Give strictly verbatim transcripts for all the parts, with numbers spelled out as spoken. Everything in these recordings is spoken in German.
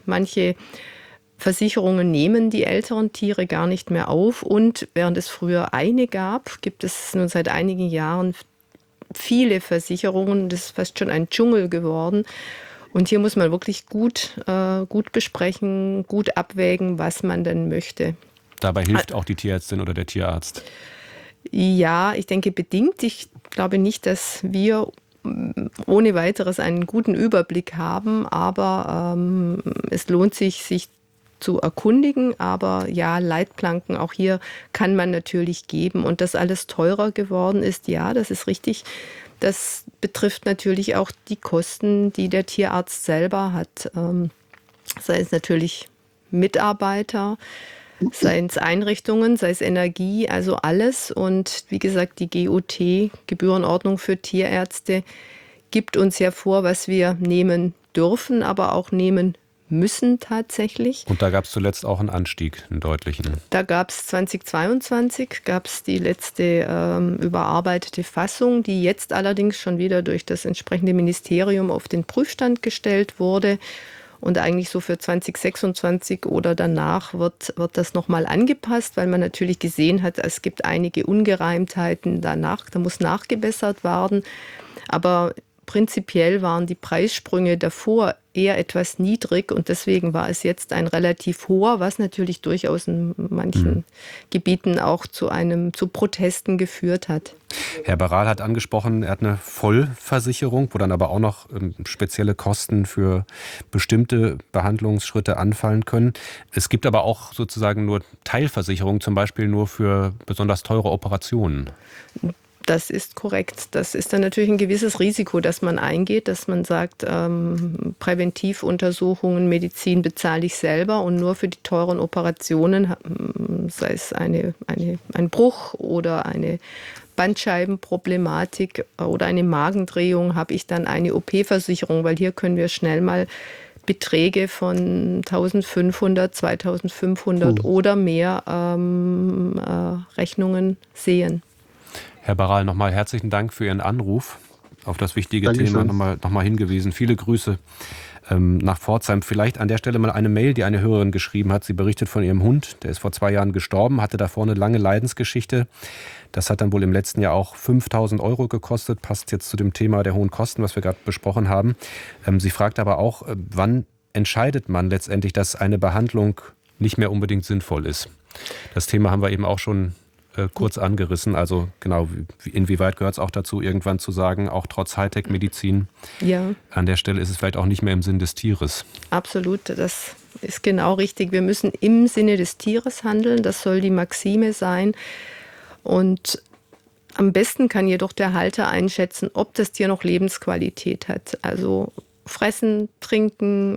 Manche Versicherungen nehmen die älteren Tiere gar nicht mehr auf. Und während es früher eine gab, gibt es nun seit einigen Jahren viele Versicherungen. Das ist fast schon ein Dschungel geworden. Und hier muss man wirklich gut, äh, gut besprechen, gut abwägen, was man denn möchte. Dabei hilft auch die Tierärztin oder der Tierarzt? Ja, ich denke bedingt. Ich glaube nicht, dass wir ohne weiteres einen guten Überblick haben, aber ähm, es lohnt sich, sich zu erkundigen. Aber ja, Leitplanken, auch hier kann man natürlich geben. Und dass alles teurer geworden ist, ja, das ist richtig. Das betrifft natürlich auch die Kosten, die der Tierarzt selber hat. Ähm, sei es natürlich Mitarbeiter, sei es Einrichtungen, sei es Energie, also alles. Und wie gesagt, die G O T, Gebührenordnung für Tierärzte, gibt uns ja vor, was wir nehmen dürfen, aber auch nehmen müssen tatsächlich. Und da gab es zuletzt auch einen Anstieg, einen deutlichen. Da gab es zweitausendzweiundzwanzig gab es die letzte ähm, überarbeitete Fassung, die jetzt allerdings schon wieder durch das entsprechende Ministerium auf den Prüfstand gestellt wurde. Und eigentlich so für zweitausendsechsundzwanzig oder danach wird, wird das nochmal angepasst, weil man natürlich gesehen hat, es gibt einige Ungereimtheiten danach, da muss nachgebessert werden. Aber prinzipiell waren die Preissprünge davor eher etwas niedrig und deswegen war es jetzt ein relativ hoher, was natürlich durchaus in manchen mhm. Gebieten auch zu einem zu Protesten geführt hat. Herr Baral hat angesprochen, er hat eine Vollversicherung, wo dann aber auch noch ähm, spezielle Kosten für bestimmte Behandlungsschritte anfallen können. Es gibt aber auch sozusagen nur Teilversicherungen, zum Beispiel nur für besonders teure Operationen. Das ist korrekt. Das ist dann natürlich ein gewisses Risiko, das man eingeht, dass man sagt, ähm, Präventivuntersuchungen, Medizin bezahle ich selber und nur für die teuren Operationen, sei es eine, eine, ein Bruch oder eine Bandscheibenproblematik oder eine Magendrehung, habe ich dann eine O P-Versicherung, weil hier können wir schnell mal Beträge von eintausendfünfhundert, zweitausendfünfhundert oh. oder mehr ähm, äh, Rechnungen sehen. Herr Baral, nochmal herzlichen Dank für Ihren Anruf. Auf das wichtige Dankeschön. Thema nochmal noch mal hingewiesen. Viele Grüße ähm, nach Pforzheim. Vielleicht an der Stelle mal eine Mail, die eine Hörerin geschrieben hat. Sie berichtet von ihrem Hund. Der ist vor zwei Jahren gestorben, hatte davor eine lange Leidensgeschichte. Das hat dann wohl im letzten Jahr auch fünftausend Euro gekostet. Passt jetzt zu dem Thema der hohen Kosten, was wir gerade besprochen haben. Ähm, sie fragt aber auch, äh, wann entscheidet man letztendlich, dass eine Behandlung nicht mehr unbedingt sinnvoll ist? Das Thema haben wir eben auch schon kurz angerissen. Also genau, inwieweit gehört es auch dazu, irgendwann zu sagen, auch trotz Hightech-Medizin, ja. an der Stelle ist es vielleicht auch nicht mehr im Sinn des Tieres. Absolut, das ist genau richtig. Wir müssen im Sinne des Tieres handeln, das soll die Maxime sein. Und am besten kann jedoch der Halter einschätzen, ob das Tier noch Lebensqualität hat. Also fressen, trinken,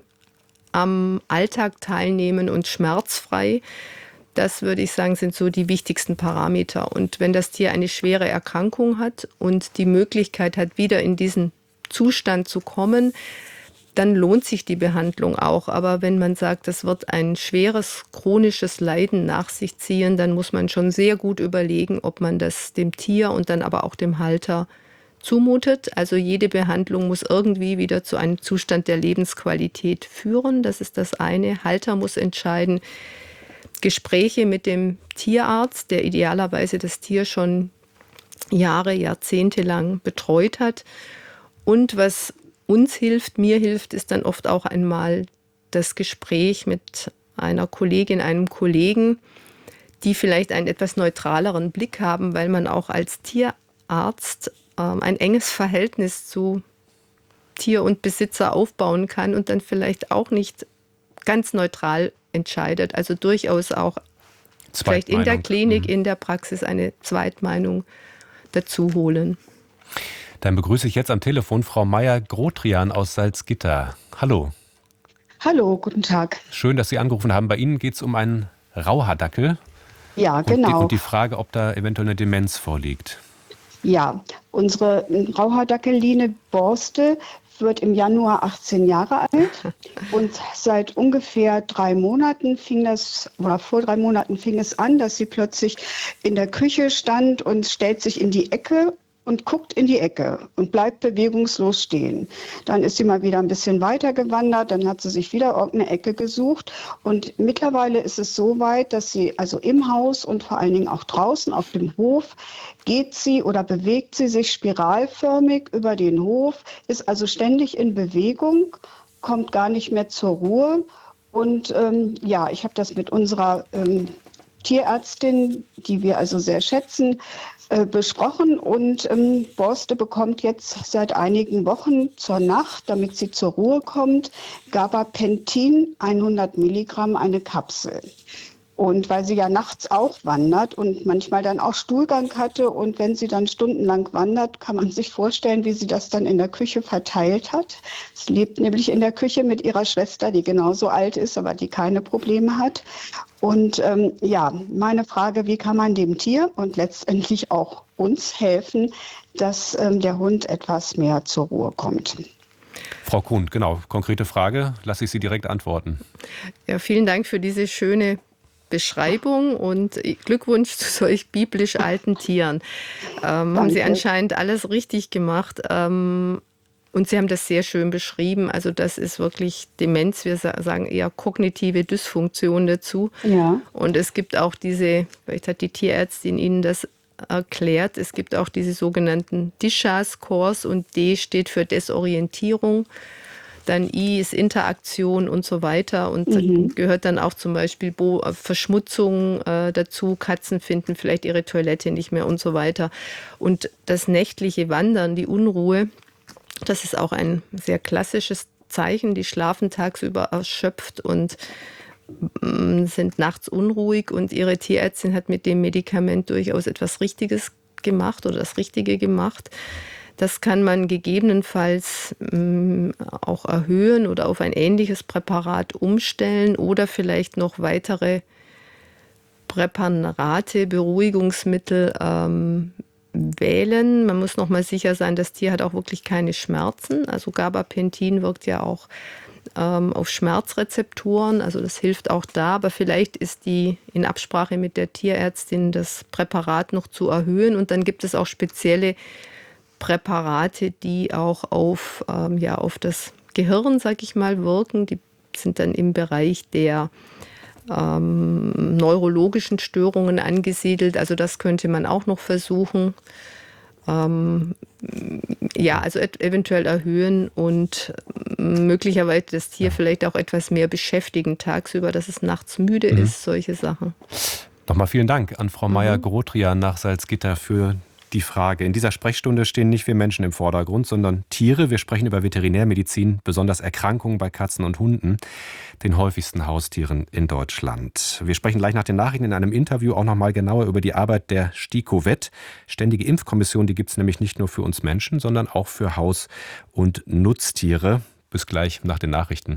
am Alltag teilnehmen und schmerzfrei. Das würde ich sagen, sind so die wichtigsten Parameter. Und wenn das Tier eine schwere Erkrankung hat und die Möglichkeit hat, wieder in diesen Zustand zu kommen, dann lohnt sich die Behandlung auch. Aber wenn man sagt, das wird ein schweres chronisches Leiden nach sich ziehen, dann muss man schon sehr gut überlegen, ob man das dem Tier und dann aber auch dem Halter zumutet. Also jede Behandlung muss irgendwie wieder zu einem Zustand der Lebensqualität führen. Das ist das eine. Halter muss entscheiden, Gespräche mit dem Tierarzt, der idealerweise das Tier schon Jahre, Jahrzehnte lang betreut hat. Und was uns hilft, mir hilft, ist dann oft auch einmal das Gespräch mit einer Kollegin, einem Kollegen, die vielleicht einen etwas neutraleren Blick haben, weil man auch als Tierarzt ähm, ein enges Verhältnis zu Tier und Besitzer aufbauen kann und dann vielleicht auch nicht ganz neutral entscheidet. Also durchaus auch vielleicht in der Klinik, in der Praxis eine Zweitmeinung dazu holen. Dann begrüße ich jetzt am Telefon Frau Meyer-Grotrian aus Salzgitter. Hallo. Hallo, guten Tag. Schön, dass Sie angerufen haben. Bei Ihnen geht es um einen Rauhaardackel. Ja, und genau. Die, und die Frage, ob da eventuell eine Demenz vorliegt. Ja, unsere Rauhaardackel-Line Borste wird im Januar achtzehn Jahre alt und seit ungefähr drei Monaten fing das, oder vor drei Monaten fing es an, dass sie plötzlich in der Küche stand und stellt sich in die Ecke und guckt in die Ecke und bleibt bewegungslos stehen. Dann ist sie mal wieder ein bisschen weiter gewandert, dann hat sie sich wieder irgendeine Ecke gesucht. Und mittlerweile ist es so weit, dass sie also im Haus und vor allen Dingen auch draußen auf dem Hof geht sie oder bewegt sie sich spiralförmig über den Hof, ist also ständig in Bewegung, kommt gar nicht mehr zur Ruhe. Und ähm, ja, ich habe das mit unserer ähm, Tierärztin, die wir also sehr schätzen, äh, besprochen. Und ähm, Borste bekommt jetzt seit einigen Wochen zur Nacht, damit sie zur Ruhe kommt, Gabapentin, hundert Milligramm, eine Kapsel. Und weil sie ja nachts auch wandert und manchmal dann auch Stuhlgang hatte und wenn sie dann stundenlang wandert, kann man sich vorstellen, wie sie das dann in der Küche verteilt hat. Sie lebt nämlich in der Küche mit ihrer Schwester, die genauso alt ist, aber die keine Probleme hat. Und ähm, ja, meine Frage, wie kann man dem Tier und letztendlich auch uns helfen, dass ähm, der Hund etwas mehr zur Ruhe kommt? Frau Kuhn, genau, konkrete Frage, lasse ich Sie direkt antworten. Ja, vielen Dank für diese schöne Beschreibung und Glückwunsch zu solch biblisch alten Tieren. Ähm, haben Sie anscheinend alles richtig gemacht. Ähm, und Sie haben das sehr schön beschrieben. Also das ist wirklich Demenz. Wir sagen eher kognitive Dysfunktion dazu. Ja. Und es gibt auch diese, vielleicht hat die Tierärztin Ihnen das erklärt, es gibt auch diese sogenannten Disha-Scores und D steht für Desorientierung. Dann I ist Interaktion und so weiter und mhm. gehört dann auch zum Beispiel Bo- Verschmutzung äh, dazu. Katzen finden vielleicht ihre Toilette nicht mehr und so weiter. Und das nächtliche Wandern, die Unruhe, das ist auch ein sehr klassisches Zeichen. Die schlafen tagsüber erschöpft und mm, sind nachts unruhig. Und ihre Tierärztin hat mit dem Medikament durchaus etwas Richtiges gemacht oder das Richtige gemacht. Das kann man gegebenenfalls mh, auch erhöhen oder auf ein ähnliches Präparat umstellen oder vielleicht noch weitere Präparate, Beruhigungsmittel ähm, wählen. Man muss noch mal sicher sein, das Tier hat auch wirklich keine Schmerzen. Also Gabapentin wirkt ja auch ähm, auf Schmerzrezeptoren, also das hilft auch da. Aber vielleicht ist die in Absprache mit der Tierärztin das Präparat noch zu erhöhen. Und dann gibt es auch spezielle Präparate, die auch auf, ähm, ja, auf das Gehirn, sag ich mal, wirken. Die sind dann im Bereich der ähm, neurologischen Störungen angesiedelt. Also das könnte man auch noch versuchen. Ähm, ja, also et- eventuell erhöhen und möglicherweise das Tier ja. vielleicht auch etwas mehr beschäftigen tagsüber, dass es nachts müde mhm. ist, solche Sachen. Nochmal vielen Dank an Frau Meyer-Grotrian nach Salzgitter für die Frage. In dieser Sprechstunde stehen nicht wir Menschen im Vordergrund, sondern Tiere. Wir sprechen über Veterinärmedizin, besonders Erkrankungen bei Katzen und Hunden, den häufigsten Haustieren in Deutschland. Wir sprechen gleich nach den Nachrichten in einem Interview auch noch mal genauer über die Arbeit der STIKO-Vet. Ständige Impfkommission, die gibt es nämlich nicht nur für uns Menschen, sondern auch für Haus- und Nutztiere. Bis gleich nach den Nachrichten.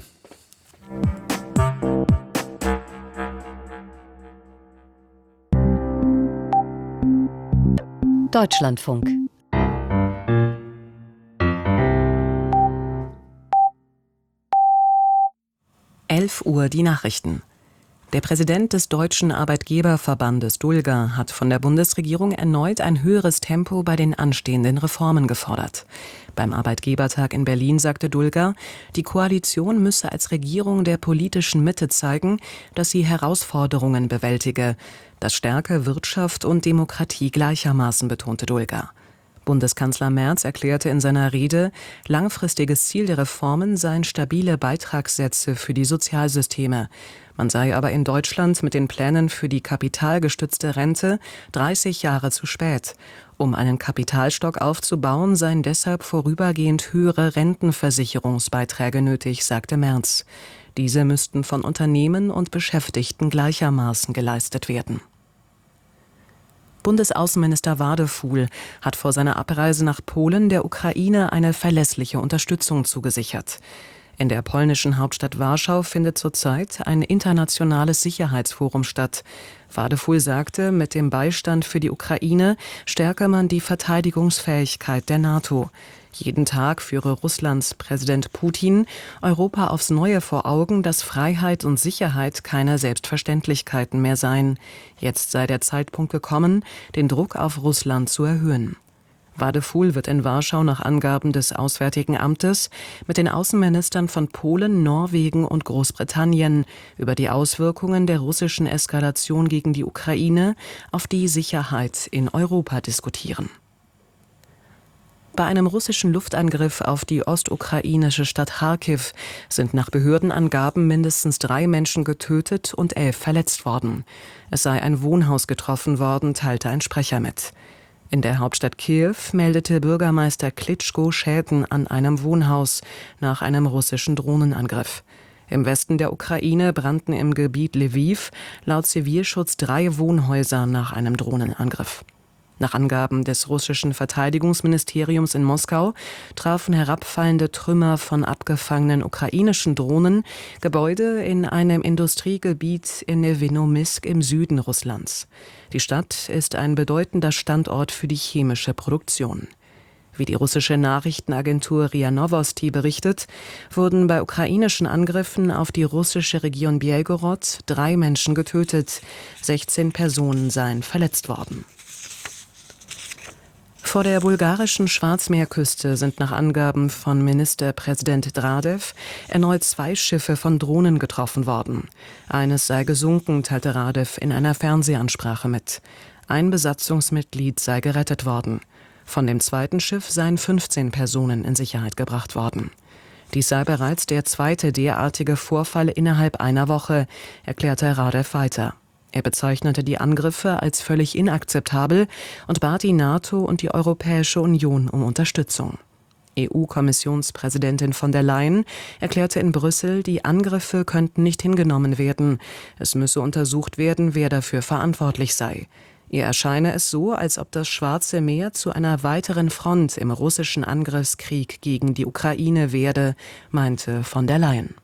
Deutschlandfunk. elf Uhr die Nachrichten. Der Präsident des Deutschen Arbeitgeberverbandes DULGA hat von der Bundesregierung erneut ein höheres Tempo bei den anstehenden Reformen gefordert. Beim Arbeitgebertag in Berlin sagte DULGA, die Koalition müsse als Regierung der politischen Mitte zeigen, dass sie Herausforderungen bewältige. Das stärke Wirtschaft und Demokratie gleichermaßen, betonte DULGA. Bundeskanzler Merz erklärte in seiner Rede, langfristiges Ziel der Reformen seien stabile Beitragssätze für die Sozialsysteme. Man sei aber in Deutschland mit den Plänen für die kapitalgestützte Rente dreißig Jahre zu spät. Um einen Kapitalstock aufzubauen, seien deshalb vorübergehend höhere Rentenversicherungsbeiträge nötig, sagte Merz. Diese müssten von Unternehmen und Beschäftigten gleichermaßen geleistet werden. Bundesaußenminister Wadefuhl hat vor seiner Abreise nach Polen der Ukraine eine verlässliche Unterstützung zugesichert. In der polnischen Hauptstadt Warschau findet zurzeit ein internationales Sicherheitsforum statt. Wadefuhl sagte, mit dem Beistand für die Ukraine stärke man die Verteidigungsfähigkeit der NATO. Jeden Tag führe Russlands Präsident Putin Europa aufs Neue vor Augen, dass Freiheit und Sicherheit keine Selbstverständlichkeiten mehr seien. Jetzt sei der Zeitpunkt gekommen, den Druck auf Russland zu erhöhen. Wadefuhl wird in Warschau nach Angaben des Auswärtigen Amtes mit den Außenministern von Polen, Norwegen und Großbritannien über die Auswirkungen der russischen Eskalation gegen die Ukraine auf die Sicherheit in Europa diskutieren. Bei einem russischen Luftangriff auf die ostukrainische Stadt Charkiw sind nach Behördenangaben mindestens drei Menschen getötet und elf verletzt worden. Es sei ein Wohnhaus getroffen worden, teilte ein Sprecher mit. In der Hauptstadt Kiew meldete Bürgermeister Klitschko Schäden an einem Wohnhaus nach einem russischen Drohnenangriff. Im Westen der Ukraine brannten im Gebiet Lwiw laut Zivilschutz drei Wohnhäuser nach einem Drohnenangriff. Nach Angaben des russischen Verteidigungsministeriums in Moskau trafen herabfallende Trümmer von abgefangenen ukrainischen Drohnen Gebäude in einem Industriegebiet in Nevinomysk im Süden Russlands. Die Stadt ist ein bedeutender Standort für die chemische Produktion. Wie die russische Nachrichtenagentur R I A Novosti berichtet, wurden bei ukrainischen Angriffen auf die russische Region Belgorod drei Menschen getötet, sechzehn Personen seien verletzt worden. Vor der bulgarischen Schwarzmeerküste sind nach Angaben von Ministerpräsident Dradew erneut zwei Schiffe von Drohnen getroffen worden. Eines sei gesunken, teilte Radew in einer Fernsehansprache mit. Ein Besatzungsmitglied sei gerettet worden. Von dem zweiten Schiff seien fünfzehn Personen in Sicherheit gebracht worden. Dies sei bereits der zweite derartige Vorfall innerhalb einer Woche, erklärte Radew weiter. Er bezeichnete die Angriffe als völlig inakzeptabel und bat die NATO und die Europäische Union um Unterstützung. E U-Kommissionspräsidentin von der Leyen erklärte in Brüssel, die Angriffe könnten nicht hingenommen werden. Es müsse untersucht werden, wer dafür verantwortlich sei. Ihr erscheine es so, als ob das Schwarze Meer zu einer weiteren Front im russischen Angriffskrieg gegen die Ukraine werde, meinte von der Leyen.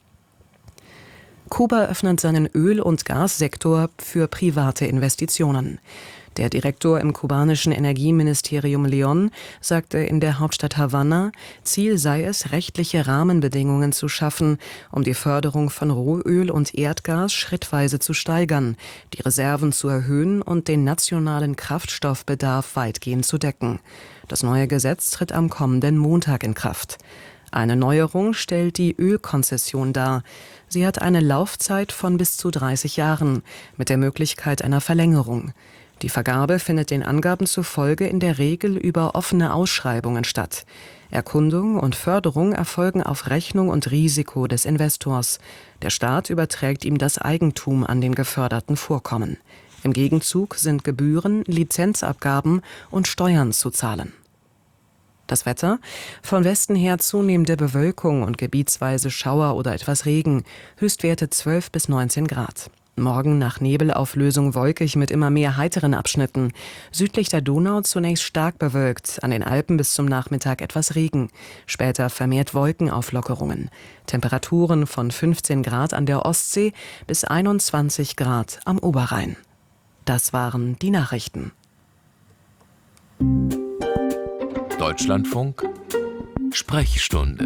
Kuba öffnet seinen Öl- und Gassektor für private Investitionen. Der Direktor im kubanischen Energieministerium León sagte in der Hauptstadt Havanna, Ziel sei es, rechtliche Rahmenbedingungen zu schaffen, um die Förderung von Rohöl und Erdgas schrittweise zu steigern, die Reserven zu erhöhen und den nationalen Kraftstoffbedarf weitgehend zu decken. Das neue Gesetz tritt am kommenden Montag in Kraft. Eine Neuerung stellt die Ölkonzession dar. Sie hat eine Laufzeit von bis zu dreißig Jahren mit der Möglichkeit einer Verlängerung. Die Vergabe findet den Angaben zufolge in der Regel über offene Ausschreibungen statt. Erkundung und Förderung erfolgen auf Rechnung und Risiko des Investors. Der Staat überträgt ihm das Eigentum an den geförderten Vorkommen. Im Gegenzug sind Gebühren, Lizenzabgaben und Steuern zu zahlen. Das Wetter: Von Westen her zunehmende Bewölkung und gebietsweise Schauer oder etwas Regen, Höchstwerte zwölf bis neunzehn Grad. Morgen nach Nebelauflösung wolkig mit immer mehr heiteren Abschnitten. Südlich der Donau zunächst stark bewölkt, an den Alpen bis zum Nachmittag etwas Regen. Später vermehrt Wolkenauflockerungen. Temperaturen von fünfzehn Grad an der Ostsee bis einundzwanzig Grad am Oberrhein. Das waren die Nachrichten. Deutschlandfunk Sprechstunde.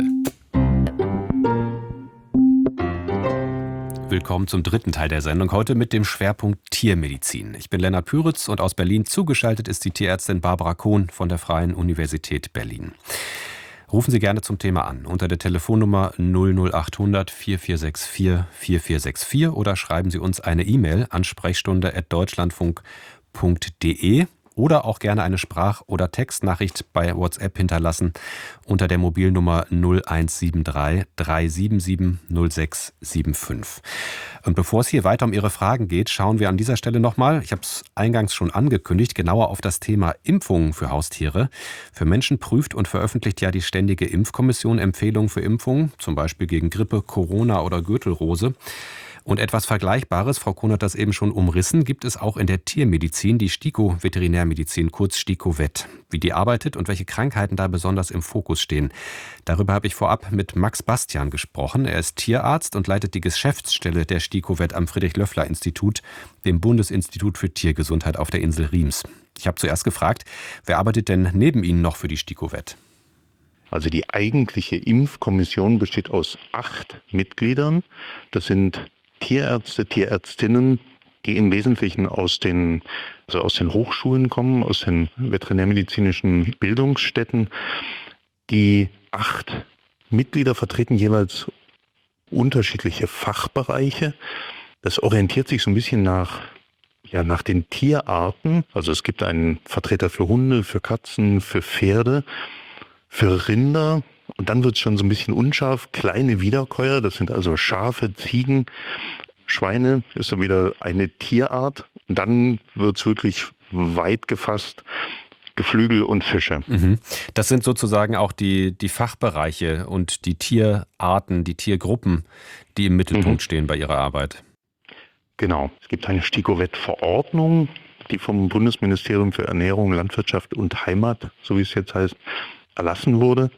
Willkommen zum dritten Teil der Sendung, heute mit dem Schwerpunkt Tiermedizin. Ich bin Lennart Püritz und aus Berlin zugeschaltet ist die Tierärztin Barbara Kohn von der Freien Universität Berlin. Rufen Sie gerne zum Thema an unter der Telefonnummer null null acht hundert vier vier sechs vier vier vier sechs vier oder schreiben Sie uns eine E-Mail an sprechstunde at deutschlandfunk punkt de. Oder auch gerne eine Sprach- oder Textnachricht bei WhatsApp hinterlassen unter der Mobilnummer null eins sieben drei drei sieben sieben null sechs sieben fünf. Und bevor es hier weiter um Ihre Fragen geht, schauen wir an dieser Stelle nochmal, ich habe es eingangs schon angekündigt, genauer auf das Thema Impfungen für Haustiere. Für Menschen prüft und veröffentlicht ja die Ständige Impfkommission Empfehlungen für Impfungen, zum Beispiel gegen Grippe, Corona oder Gürtelrose. Und etwas Vergleichbares, Frau Kohn hat das eben schon umrissen, gibt es auch in der Tiermedizin, die STIKO Veterinärmedizin, kurz STIKO-Vet. Wie die arbeitet und welche Krankheiten da besonders im Fokus stehen. Darüber habe ich vorab mit Max Bastian gesprochen. Er ist Tierarzt und leitet die Geschäftsstelle der STIKO-Vet am Friedrich-Löffler-Institut, dem Bundesinstitut für Tiergesundheit auf der Insel Riems. Ich habe zuerst gefragt, wer arbeitet denn neben Ihnen noch für die STIKO-Vet? Also die eigentliche Impfkommission besteht aus acht Mitgliedern. Das sind Tierärzte, Tierärztinnen, die im Wesentlichen aus den, also aus den Hochschulen kommen, aus den veterinärmedizinischen Bildungsstätten. Die acht Mitglieder vertreten jeweils unterschiedliche Fachbereiche. Das orientiert sich so ein bisschen nach, ja, nach den Tierarten. Also es gibt einen Vertreter für Hunde, für Katzen, für Pferde, für Rinder. Und dann wird es schon so ein bisschen unscharf. Kleine Wiederkäuer, das sind also Schafe, Ziegen, Schweine, ist dann wieder eine Tierart. Und dann wird es wirklich weit gefasst. Geflügel und Fische. Mhm. Das sind sozusagen auch die, die Fachbereiche und die Tierarten, die Tiergruppen, die im Mittelpunkt mhm. stehen bei Ihrer Arbeit. Genau. Es gibt eine STIKO-Vet-Verordnung, die vom Bundesministerium für Ernährung, Landwirtschaft und Heimat, so wie es jetzt heißt, erlassen wurde.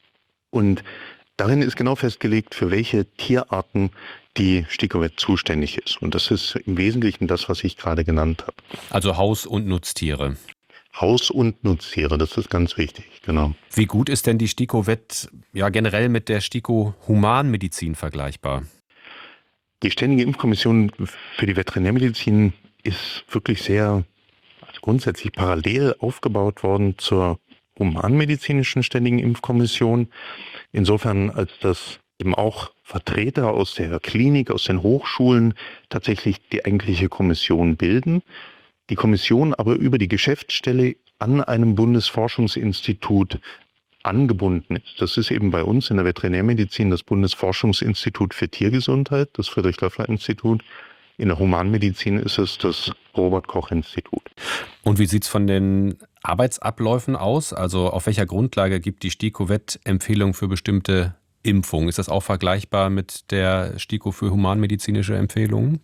Und darin ist genau festgelegt, für welche Tierarten die STIKO-Vet zuständig ist. Und das ist im Wesentlichen das, was ich gerade genannt habe. Also Haus- und Nutztiere. Haus- und Nutztiere, das ist ganz wichtig, genau. Wie gut ist denn die STIKO-Vet ja generell mit der STIKO-Humanmedizin vergleichbar? Die Ständige Impfkommission für die Veterinärmedizin ist wirklich sehr, also grundsätzlich parallel aufgebaut worden zur Humanmedizinischen Ständigen Impfkommission. Insofern, als dass eben auch Vertreter aus der Klinik, aus den Hochschulen tatsächlich die eigentliche Kommission bilden. Die Kommission aber über die Geschäftsstelle an einem Bundesforschungsinstitut angebunden ist. Das ist eben bei uns in der Veterinärmedizin das Bundesforschungsinstitut für Tiergesundheit, das Friedrich-Loeffler-Institut. In der Humanmedizin ist es das Robert-Koch-Institut. Und wie sieht es von den Arbeitsabläufen aus? Also auf welcher Grundlage gibt die STIKO-Vet Empfehlungen für bestimmte Impfungen? Ist das auch vergleichbar mit der STIKO für humanmedizinische Empfehlungen?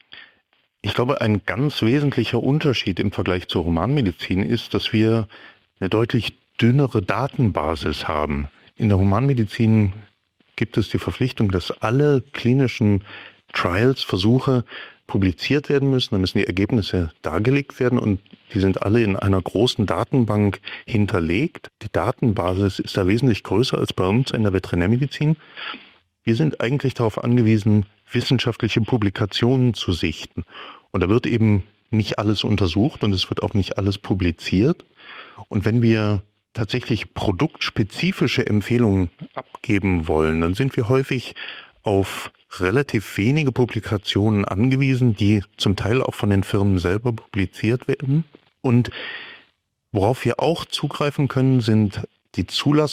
Ich glaube, ein ganz wesentlicher Unterschied im Vergleich zur Humanmedizin ist, dass wir eine deutlich dünnere Datenbasis haben. In der Humanmedizin gibt es die Verpflichtung, dass alle klinischen Trials, Versuche publiziert werden müssen. Da müssen die Ergebnisse dargelegt werden und die sind alle in einer großen Datenbank hinterlegt. Die Datenbasis ist da wesentlich größer als bei uns in der Veterinärmedizin. Wir sind eigentlich darauf angewiesen, wissenschaftliche Publikationen zu sichten. Und da wird eben nicht alles untersucht und es wird auch nicht alles publiziert. Und wenn wir tatsächlich produktspezifische Empfehlungen abgeben wollen, dann sind wir häufig auf relativ wenige Publikationen angewiesen, die zum Teil auch von den Firmen selber publiziert werden. Und worauf wir auch zugreifen können, sind die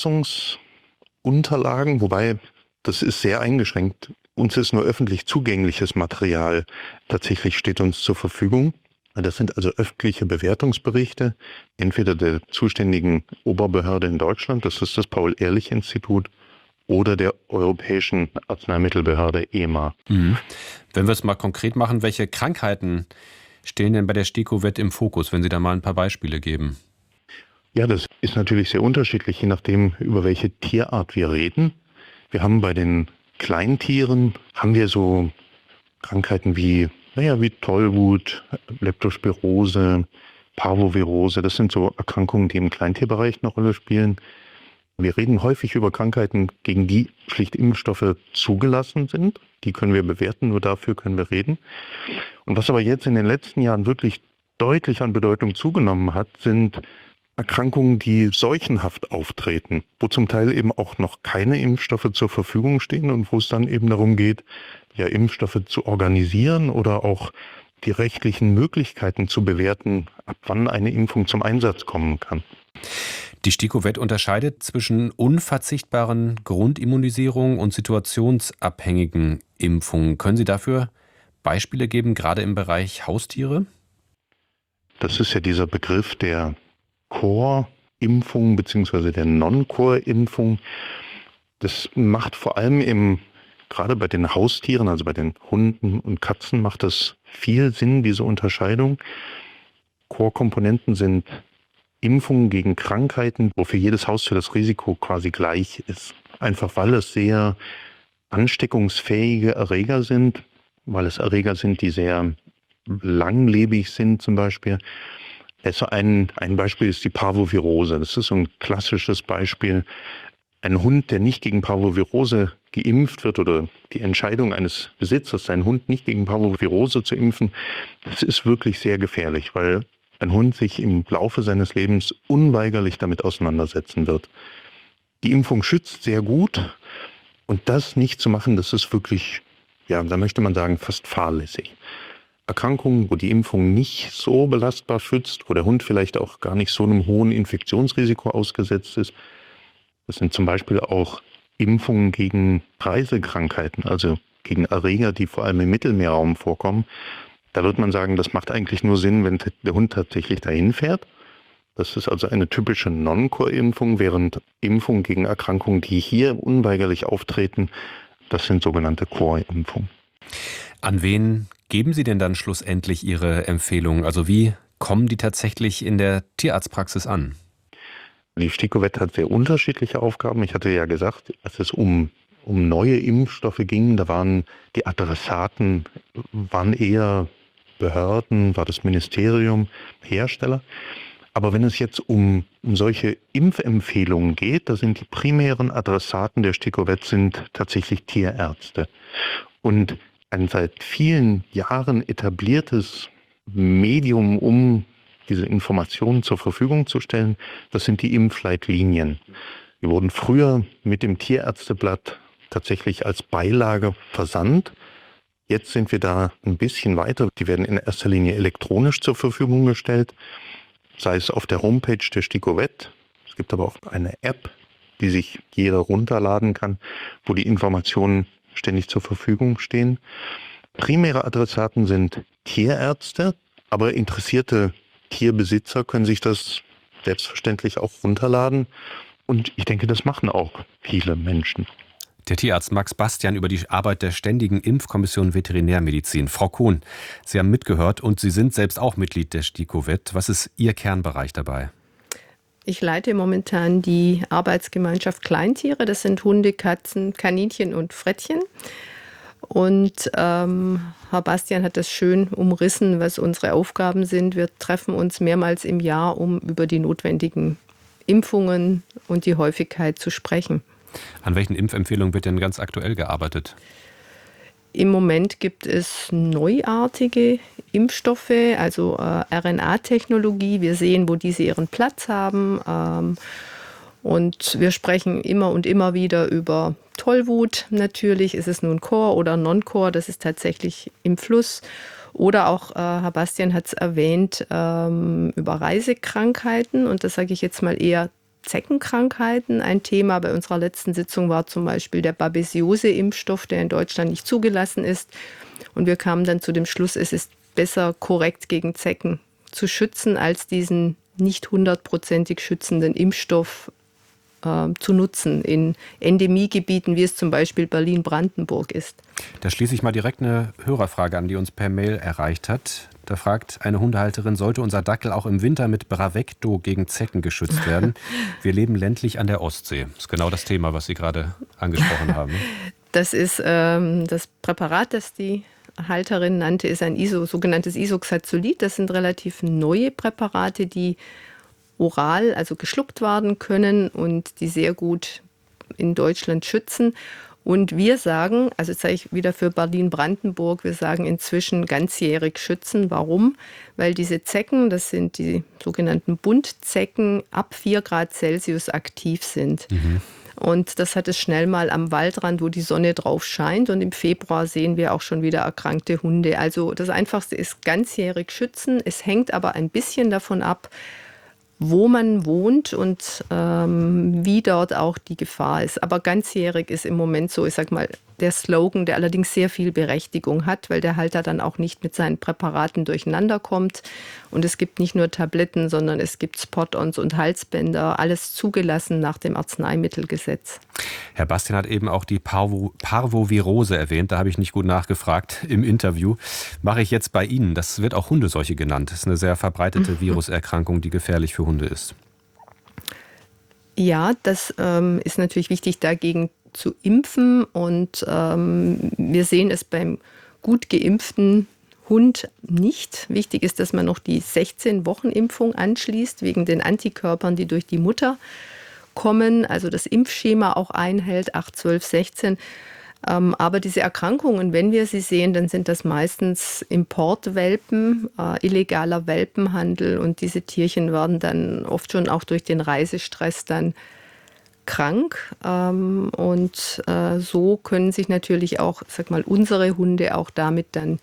Zulassungsunterlagen, wobei das ist sehr eingeschränkt. Uns ist nur öffentlich zugängliches Material tatsächlich steht uns zur Verfügung. Das sind also öffentliche Bewertungsberichte, entweder der zuständigen Oberbehörde in Deutschland, das ist das Paul-Ehrlich-Institut, oder der Europäischen Arzneimittelbehörde E M A. Mhm. Wenn wir es mal konkret machen, welche Krankheiten stehen denn bei der STIKO-Vet im Fokus, wenn Sie da mal ein paar Beispiele geben? Ja, das ist natürlich sehr unterschiedlich, je nachdem, über welche Tierart wir reden. Wir haben bei den Kleintieren, haben wir so Krankheiten wie, naja, wie Tollwut, Leptospirose, Parvovirose. Das sind so Erkrankungen, die im Kleintierbereich eine Rolle spielen. Wir reden häufig über Krankheiten, gegen die schlicht Impfstoffe zugelassen sind. Die können wir bewerten, nur dafür können wir reden. Und was aber jetzt in den letzten Jahren wirklich deutlich an Bedeutung zugenommen hat, sind Erkrankungen, die seuchenhaft auftreten, wo zum Teil eben auch noch keine Impfstoffe zur Verfügung stehen und wo es dann eben darum geht, ja, Impfstoffe zu organisieren oder auch die rechtlichen Möglichkeiten zu bewerten, ab wann eine Impfung zum Einsatz kommen kann. Die STIKO-Vet unterscheidet zwischen unverzichtbaren Grundimmunisierungen und situationsabhängigen Impfungen. Können Sie dafür Beispiele geben, gerade im Bereich Haustiere? Das ist ja dieser Begriff der Core-Impfung bzw. der Non-Core-Impfung. Das macht vor allem im, gerade bei den Haustieren, also bei den Hunden und Katzen, macht das viel Sinn, diese Unterscheidung. Core-Komponenten sind Impfungen gegen Krankheiten, wo für jedes Haustier das Risiko quasi gleich ist. Einfach weil es sehr ansteckungsfähige Erreger sind, weil es Erreger sind, die sehr langlebig sind zum Beispiel. Also ein, ein Beispiel ist die Parvovirose. Das ist so ein klassisches Beispiel. Ein Hund, der nicht gegen Parvovirose geimpft wird oder die Entscheidung eines Besitzers, seinen Hund nicht gegen Parvovirose zu impfen, das ist wirklich sehr gefährlich, weil ein Hund sich im Laufe seines Lebens unweigerlich damit auseinandersetzen wird. Die Impfung schützt sehr gut und das nicht zu machen, das ist wirklich, ja, da möchte man sagen, fast fahrlässig. Erkrankungen, wo die Impfung nicht so belastbar schützt, wo der Hund vielleicht auch gar nicht so einem hohen Infektionsrisiko ausgesetzt ist, das sind zum Beispiel auch Impfungen gegen Reisekrankheiten, also gegen Erreger, die vor allem im Mittelmeerraum vorkommen. Da wird man sagen, das macht eigentlich nur Sinn, wenn der Hund tatsächlich dahin fährt. Das ist also eine typische Non-Core-Impfung, während Impfungen gegen Erkrankungen, die hier unweigerlich auftreten, das sind sogenannte Core-Impfungen. An wen geben Sie denn dann schlussendlich Ihre Empfehlungen? Also wie kommen die tatsächlich in der Tierarztpraxis an? Die STIKO-Vet hat sehr unterschiedliche Aufgaben. Ich hatte ja gesagt, als es um, um neue Impfstoffe ging, da waren die Adressaten, waren eher Behörden, war das Ministerium, Hersteller. Aber wenn es jetzt um, um solche Impfempfehlungen geht, da sind die primären Adressaten der STIKO-Vet sind tatsächlich Tierärzte. Und ein seit vielen Jahren etabliertes Medium, um diese Informationen zur Verfügung zu stellen, das sind die Impfleitlinien. Die wurden früher mit dem Tierärzteblatt tatsächlich als Beilage versandt. Jetzt sind wir da ein bisschen weiter. Die werden in erster Linie elektronisch zur Verfügung gestellt, sei es auf der Homepage der STIKO-Vet. Es gibt aber auch eine App, die sich jeder runterladen kann, wo die Informationen ständig zur Verfügung stehen. Primäre Adressaten sind Tierärzte, aber interessierte Tierbesitzer können sich das selbstverständlich auch runterladen. Und ich denke, das machen auch viele Menschen. Der Tierarzt Max Bastian über die Arbeit der Ständigen Impfkommission Veterinärmedizin. Frau Kohn, Sie haben mitgehört und Sie sind selbst auch Mitglied der STIKO-Vet. Was ist Ihr Kernbereich dabei? Ich leite momentan die Arbeitsgemeinschaft Kleintiere. Das sind Hunde, Katzen, Kaninchen und Frettchen. Und ähm, Herr Bastian hat das schön umrissen, was unsere Aufgaben sind. Wir treffen uns mehrmals im Jahr, um über die notwendigen Impfungen und die Häufigkeit zu sprechen. An welchen Impfempfehlungen wird denn ganz aktuell gearbeitet? Im Moment gibt es neuartige Impfstoffe, also äh, R N A-Technologie. Wir sehen, wo diese ihren Platz haben. Ähm, und wir sprechen immer und immer wieder über Tollwut natürlich. Ist es nun Core oder Non-Core? Das ist tatsächlich im Fluss. Oder auch, äh, Herr Bastian hat es erwähnt, ähm, über Reisekrankheiten. Und das sage ich jetzt mal eher Zeckenkrankheiten. Ein Thema bei unserer letzten Sitzung war zum Beispiel der Babesiose-Impfstoff, der in Deutschland nicht zugelassen ist. Und wir kamen dann zu dem Schluss, es ist besser, korrekt gegen Zecken zu schützen, als diesen nicht hundertprozentig schützenden Impfstoff äh, zu nutzen in Endemiegebieten, wie es zum Beispiel Berlin-Brandenburg ist. Da schließe ich mal direkt eine Hörerfrage an, die uns per Mail erreicht hat. Da fragt eine Hundehalterin, sollte unser Dackel auch im Winter mit Bravecto gegen Zecken geschützt werden? Wir leben ländlich an der Ostsee. Das ist genau das Thema, was Sie gerade angesprochen haben. Das ist ähm, das Präparat, das die Halterin nannte, ist ein Iso, sogenanntes Isoxazolit. Das sind relativ neue Präparate, die oral, also geschluckt werden können und die sehr gut in Deutschland schützen. Und wir sagen, also jetzt sage ich wieder für Berlin-Brandenburg, wir sagen inzwischen ganzjährig schützen. Warum? Weil diese Zecken, das sind die sogenannten Buntzecken, ab vier Grad Celsius aktiv sind. Mhm. Und das hat es schnell mal am Waldrand, wo die Sonne drauf scheint. Und im Februar sehen wir auch schon wieder erkrankte Hunde. Also das Einfachste ist ganzjährig schützen. Es hängt aber ein bisschen davon ab, wo man wohnt und ähm, wie dort auch die Gefahr ist. Aber ganzjährig ist im Moment so, ich sag mal, der Slogan, der allerdings sehr viel Berechtigung hat, weil der Halter dann auch nicht mit seinen Präparaten durcheinander kommt. Und es gibt nicht nur Tabletten, sondern es gibt Spot-ons und Halsbänder, alles zugelassen nach dem Arzneimittelgesetz. Herr Bastian hat eben auch die Parvo- Parvovirose erwähnt, da habe ich nicht gut nachgefragt im Interview. Mache ich jetzt bei Ihnen, das wird auch Hundeseuche genannt. Das ist eine sehr verbreitete Viruserkrankung, die gefährlich für Hunde ist. Ja, das ähm, ist natürlich wichtig, dagegen zu impfen. Und ähm, wir sehen es beim gut geimpften Hund nicht. Wichtig ist, dass man noch die sechzehn Wochen Impfung anschließt, wegen den Antikörpern, die durch die Mutter kommen, also das Impfschema auch einhält, acht, zwölf, sechzehn. Ähm, aber diese Erkrankungen, wenn wir sie sehen, dann sind das meistens Importwelpen, äh, illegaler Welpenhandel, und diese Tierchen werden dann oft schon auch durch den Reisestress dann krank. Ähm, und äh, so können sich natürlich auch, sag mal, unsere Hunde auch damit dann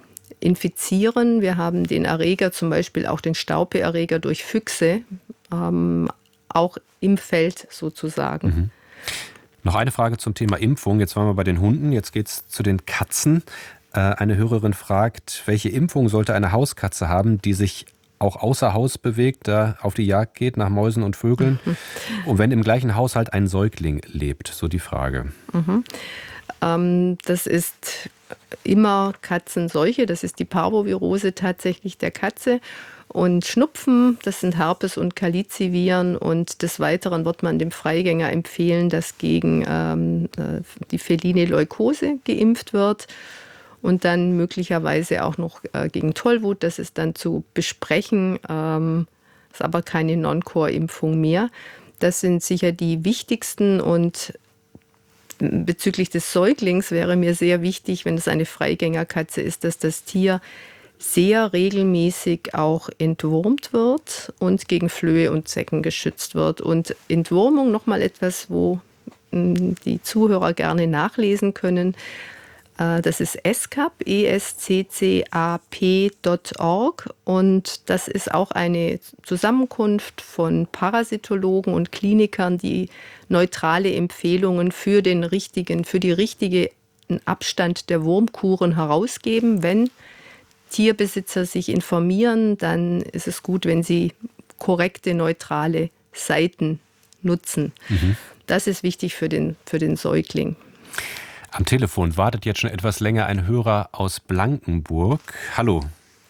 infizieren. Wir haben den Erreger, zum Beispiel auch den Staubeerreger durch Füchse, ähm, auch im Feld sozusagen. Mhm. Noch eine Frage zum Thema Impfung. Jetzt waren wir bei den Hunden, jetzt geht es zu den Katzen. Äh, eine Hörerin fragt, welche Impfung sollte eine Hauskatze haben, die sich auch außer Haus bewegt, da auf die Jagd geht nach Mäusen und Vögeln? Und wenn im gleichen Haushalt ein Säugling lebt, so die Frage. Mhm. Ähm, das ist immer Katzenseuche, das ist die Parvovirose tatsächlich der Katze. Und Schnupfen, das sind Herpes- und Calici-Viren. Und des Weiteren wird man dem Freigänger empfehlen, dass gegen ähm, die feline Leukose geimpft wird. Und dann möglicherweise auch noch äh, gegen Tollwut. Das ist dann zu besprechen, ähm, ist aber keine Non-Core-Impfung mehr. Das sind sicher die wichtigsten. Und bezüglich des Säuglings wäre mir sehr wichtig, wenn es eine Freigängerkatze ist, dass das Tier sehr regelmäßig auch entwurmt wird und gegen Flöhe und Zecken geschützt wird. Und Entwurmung, nochmal etwas, wo mh, die Zuhörer gerne nachlesen können. Äh, das ist E S C A P, E S C C A P Punkt org, und das ist auch eine Zusammenkunft von Parasitologen und Klinikern, die neutrale Empfehlungen für den richtigen, für die richtigen Abstand der Wurmkuren herausgeben. Wenn Tierbesitzer sich informieren, dann ist es gut, wenn sie korrekte, neutrale Seiten nutzen. Mhm. Das ist wichtig für den, für den Säugling. Am Telefon wartet jetzt schon etwas länger ein Hörer aus Blankenburg. Hallo.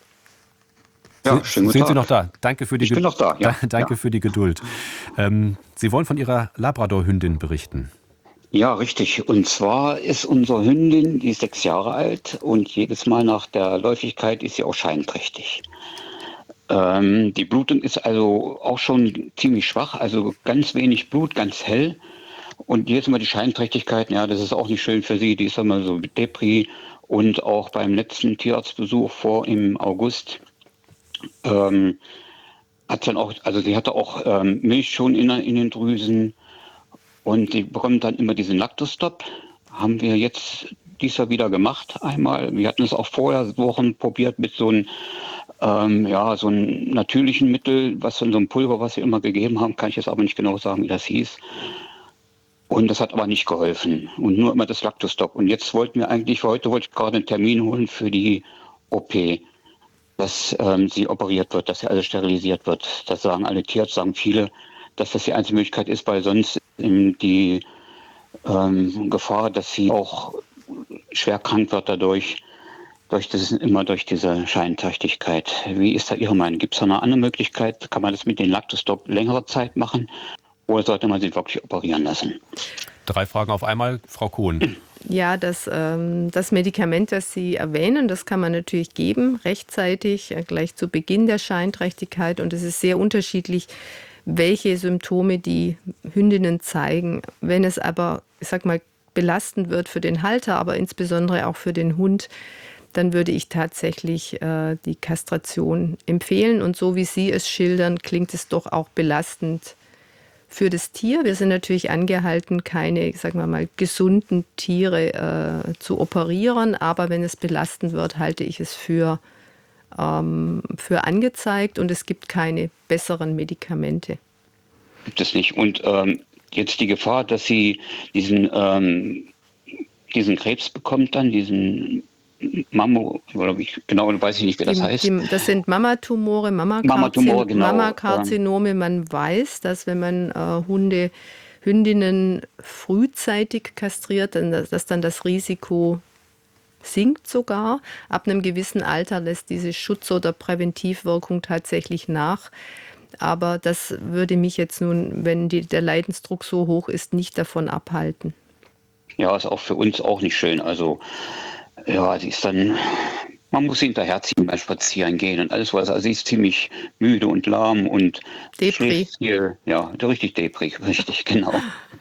Ja, schönen guten Sind Sie Tag. noch da? Danke für die, ich bin noch da, ja. Danke ja. für die Geduld. Ähm, Sie wollen von Ihrer Labrador-Hündin berichten. Ja, richtig. Und zwar ist unsere Hündin, die ist sechs Jahre alt, und jedes Mal nach der Läufigkeit ist sie auch scheinträchtig. Ähm, die Blutung ist also auch schon ziemlich schwach, also ganz wenig Blut, ganz hell. Und jedes Mal die Scheinträchtigkeit, ja, das ist auch nicht schön für sie. Die ist immer so Depri. Und auch beim letzten Tierarztbesuch vor im August ähm, hat dann auch, also sie hatte auch ähm, Milch schon in, in den Drüsen. Und die bekommt dann immer diesen Lactostop. Haben wir jetzt dieses Jahr wieder gemacht einmal. Wir hatten es auch vorher Wochen probiert mit so einem ähm, ja, so einem natürlichen Mittel, was in so einem Pulver, was wir immer gegeben haben, kann ich jetzt aber nicht genau sagen, wie das hieß. Und das hat aber nicht geholfen. Und nur immer das Lactostop. Und jetzt wollten wir eigentlich, für heute wollte ich gerade einen Termin holen für die O P, dass ähm, sie operiert wird, dass sie alles sterilisiert wird. Das sagen alle Tierärzte, sagen viele, dass das die einzige Möglichkeit ist, weil sonst die ähm, Gefahr, dass sie auch schwer krank wird dadurch, durch das, immer durch diese Scheinträchtigkeit. Wie ist da Ihre Meinung? Gibt es da eine andere Möglichkeit? Kann man das mit dem Lactostop längere Zeit machen? Oder sollte man sie wirklich operieren lassen? Drei Fragen auf einmal, Frau Kohn. Ja, das, ähm, das Medikament, das Sie erwähnen, das kann man natürlich geben, rechtzeitig, äh, gleich zu Beginn der Scheinträchtigkeit. Und es ist sehr unterschiedlich, welche Symptome die Hündinnen zeigen. Wenn es aber, ich sag mal, belastend wird für den Halter, aber insbesondere auch für den Hund, dann würde ich tatsächlich äh, die Kastration empfehlen. Und so wie Sie es schildern, klingt es doch auch belastend für das Tier. Wir sind natürlich angehalten, keine, sagen wir mal, gesunden Tiere äh, zu operieren. Aber wenn es belastend wird, halte ich es für für angezeigt, und es gibt keine besseren Medikamente. Gibt es nicht. Und ähm, jetzt die Gefahr, dass sie diesen, ähm, diesen Krebs bekommt, dann diesen Mammo, oder ich, genau weiß ich nicht, wie das die, heißt. Die, das sind Mammatumore, Mammatumore, genau. Mammakarzinome. Man weiß, dass wenn man äh, Hunde, Hündinnen frühzeitig kastriert, dann, dass dann das Risiko sinkt sogar. Ab einem gewissen Alter lässt diese Schutz- oder Präventivwirkung tatsächlich nach. Aber das würde mich jetzt nun, wenn die, der Leidensdruck so hoch ist, nicht davon abhalten. Ja, ist auch für uns auch nicht schön. Also ja, sie ist dann Man muss hinterherziehen beim Spazierengehen und alles, was er ist, ziemlich müde und lahm und Depri. schläft hier. Ja, richtig Depri, richtig, genau.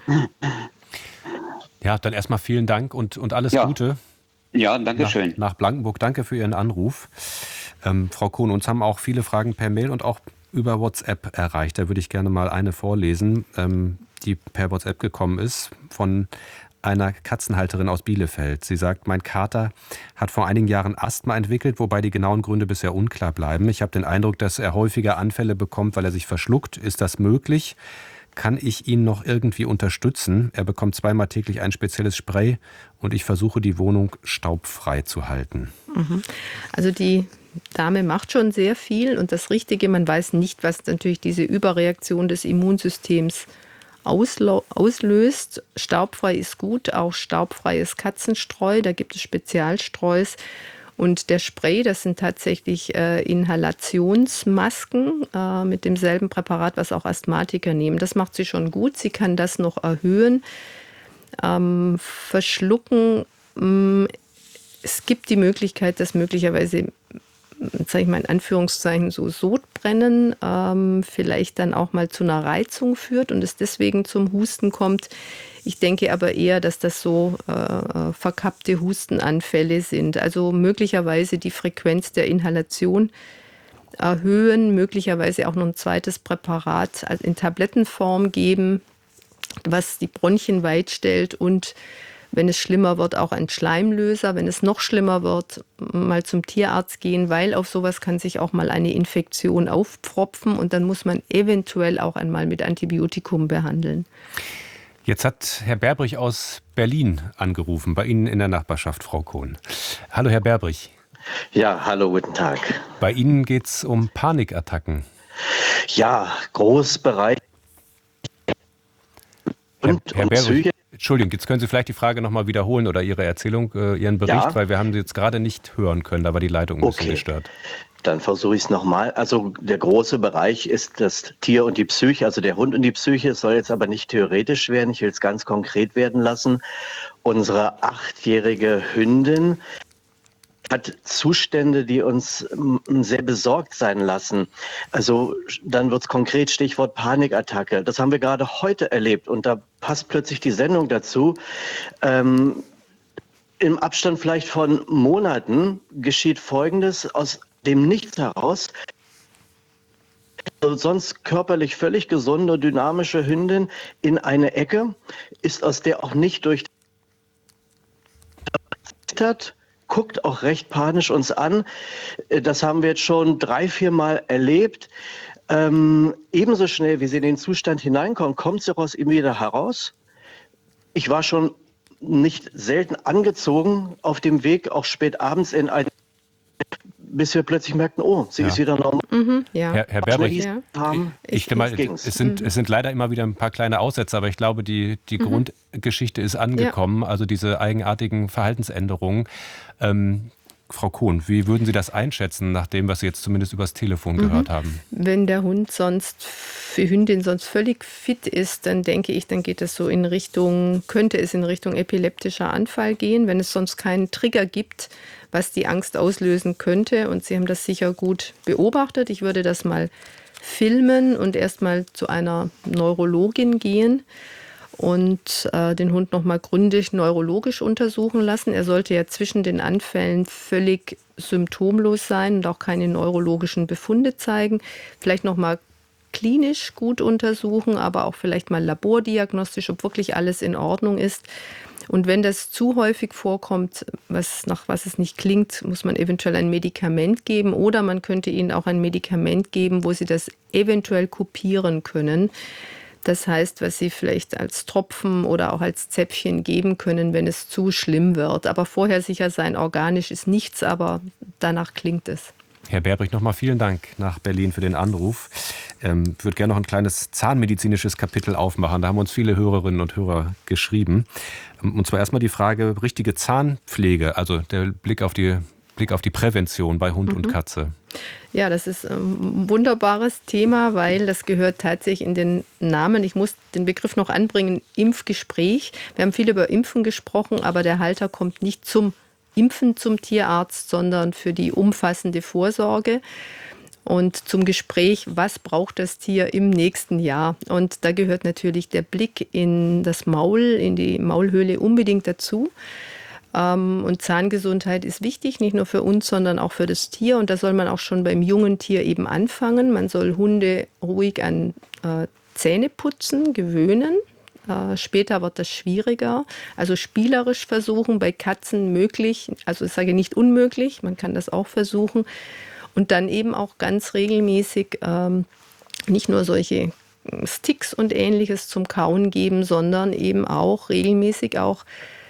Ja, dann erstmal vielen Dank und, und alles Ja. Gute. Ja, danke Nach, schön. nach Blankenburg. Danke für Ihren Anruf. Ähm, Frau Kohn, uns haben auch viele Fragen per Mail und auch über WhatsApp erreicht. Da würde ich gerne mal eine vorlesen, ähm, die per WhatsApp gekommen ist von einer Katzenhalterin aus Bielefeld. Sie sagt, mein Kater hat vor einigen Jahren Asthma entwickelt, wobei die genauen Gründe bisher unklar bleiben. Ich habe den Eindruck, dass er häufiger Anfälle bekommt, weil er sich verschluckt. Ist das möglich? Kann ich ihn noch irgendwie unterstützen? Er bekommt zweimal täglich ein spezielles Spray und ich versuche, die Wohnung staubfrei zu halten. Also die Dame macht schon sehr viel und das Richtige, man weiß nicht, was natürlich diese Überreaktion des Immunsystems auslo- auslöst. Staubfrei ist gut, auch staubfreies Katzenstreu, da gibt es Spezialstreus. Und der Spray, das sind tatsächlich äh, Inhalationsmasken äh, mit demselben Präparat, was auch Asthmatiker nehmen. Das macht sie schon gut. Sie kann das noch erhöhen. Ähm, verschlucken, mh, es gibt die Möglichkeit, dass möglicherweise, sage ich mal in Anführungszeichen, so Sodbrennen ähm, vielleicht dann auch mal zu einer Reizung führt und es deswegen zum Husten kommt. Ich denke aber eher, dass das so äh, verkappte Hustenanfälle sind. Also möglicherweise die Frequenz der Inhalation erhöhen, möglicherweise auch noch ein zweites Präparat in Tablettenform geben, was die Bronchien weit stellt und wenn es schlimmer wird, auch ein Schleimlöser. Wenn es noch schlimmer wird, mal zum Tierarzt gehen, weil auf sowas kann sich auch mal eine Infektion aufpfropfen und dann muss man eventuell auch einmal mit Antibiotikum behandeln. Jetzt hat Herr Berbrich aus Berlin angerufen, bei Ihnen in der Nachbarschaft, Frau Kohn. Hallo, Herr Berbrich. Ja, hallo, guten Tag. Bei Ihnen geht es um Panikattacken. Ja, Großbereich. Und Herr, Herr um Berbrich, Psyche. Entschuldigung, jetzt können Sie vielleicht die Frage nochmal wiederholen oder Ihre Erzählung, äh, Ihren Bericht, Ja. weil wir haben Sie jetzt gerade nicht hören können, da war die Leitung ein bisschen Okay. gestört. Dann versuche ich es nochmal. Also der große Bereich ist das Tier und die Psyche, also der Hund und die Psyche. Es soll jetzt aber nicht theoretisch werden, ich will es ganz konkret werden lassen. Unsere achtjährige Hündin hat Zustände, die uns ähm, sehr besorgt sein lassen. Also dann wird es konkret, Stichwort Panikattacke. Das haben wir gerade heute erlebt und da passt plötzlich die Sendung dazu. Ähm, Im Abstand vielleicht von Monaten geschieht Folgendes aus dem Nichts heraus. Also sonst körperlich völlig gesunde, dynamische Hündin in eine Ecke, ist aus der auch nicht durch hat, guckt auch recht panisch uns an. Das haben wir jetzt schon drei, vier Mal erlebt. Ähm, ebenso schnell, wie sie in den Zustand hineinkommt, kommt sie aus ihm wieder heraus. Ich war schon nicht selten angezogen auf dem Weg, auch spät abends in ein, bis wir plötzlich merkten, oh, sie Ja. ist wieder normal. Mhm, ja. Herr, Herr Berbrich, Ja. Haben. ich, ich denke mal, ging's. es sind, es sind leider immer wieder ein paar kleine Aussätze, aber ich glaube, die, die Grundgeschichte ist angekommen, also diese eigenartigen Verhaltensänderungen. Ähm, Frau Kohn, wie würden Sie das einschätzen, nach dem, was Sie jetzt zumindest übers Telefon gehört haben? Wenn der Hund sonst, für Hündin sonst völlig fit ist, dann denke ich, dann geht es so in Richtung, könnte es in Richtung epileptischer Anfall gehen, wenn es sonst keinen Trigger gibt, was die Angst auslösen könnte. Und Sie haben das sicher gut beobachtet. Ich würde das mal filmen und erstmal zu einer Neurologin gehen und äh, den Hund nochmal gründlich neurologisch untersuchen lassen. Er sollte ja zwischen den Anfällen völlig symptomlos sein und auch keine neurologischen Befunde zeigen. Vielleicht nochmal klinisch gut untersuchen, aber auch vielleicht mal labordiagnostisch, ob wirklich alles in Ordnung ist. Und wenn das zu häufig vorkommt, was nach was es nicht klingt, muss man eventuell ein Medikament geben oder man könnte ihnen auch ein Medikament geben, wo sie das eventuell kopieren können. Das heißt, was sie vielleicht als Tropfen oder auch als Zäpfchen geben können, wenn es zu schlimm wird. Aber vorher sicher sein, organisch ist nichts, aber danach klingt es. Herr Berbrich, nochmal vielen Dank nach Berlin für den Anruf. Ähm, ich würde gerne noch ein kleines zahnmedizinisches Kapitel aufmachen. Da haben uns viele Hörerinnen und Hörer geschrieben. Und zwar erstmal die Frage, richtige Zahnpflege, also der Blick auf die, Blick auf die Prävention bei Hund mhm. und Katze. Ja, das ist ein wunderbares Thema, weil das gehört tatsächlich in den Namen. Ich muss den Begriff noch anbringen, Impfgespräch. Wir haben viel über Impfen gesprochen, aber der Halter kommt nicht zum Impfen zum Tierarzt, sondern für die umfassende Vorsorge. Und zum Gespräch, was braucht das Tier im nächsten Jahr? Und da gehört natürlich der Blick in das Maul, in die Maulhöhle unbedingt dazu. Und Zahngesundheit ist wichtig, nicht nur für uns, sondern auch für das Tier. Und da soll man auch schon beim jungen Tier eben anfangen. Man soll Hunde ruhig an äh, Zähneputzen gewöhnen. Äh, später wird das schwieriger. Also spielerisch versuchen, bei Katzen möglich. Also ich sage nicht unmöglich, man kann das auch versuchen. Und dann eben auch ganz regelmäßig ähm, nicht nur solche Sticks und Ähnliches zum Kauen geben, sondern eben auch regelmäßig auch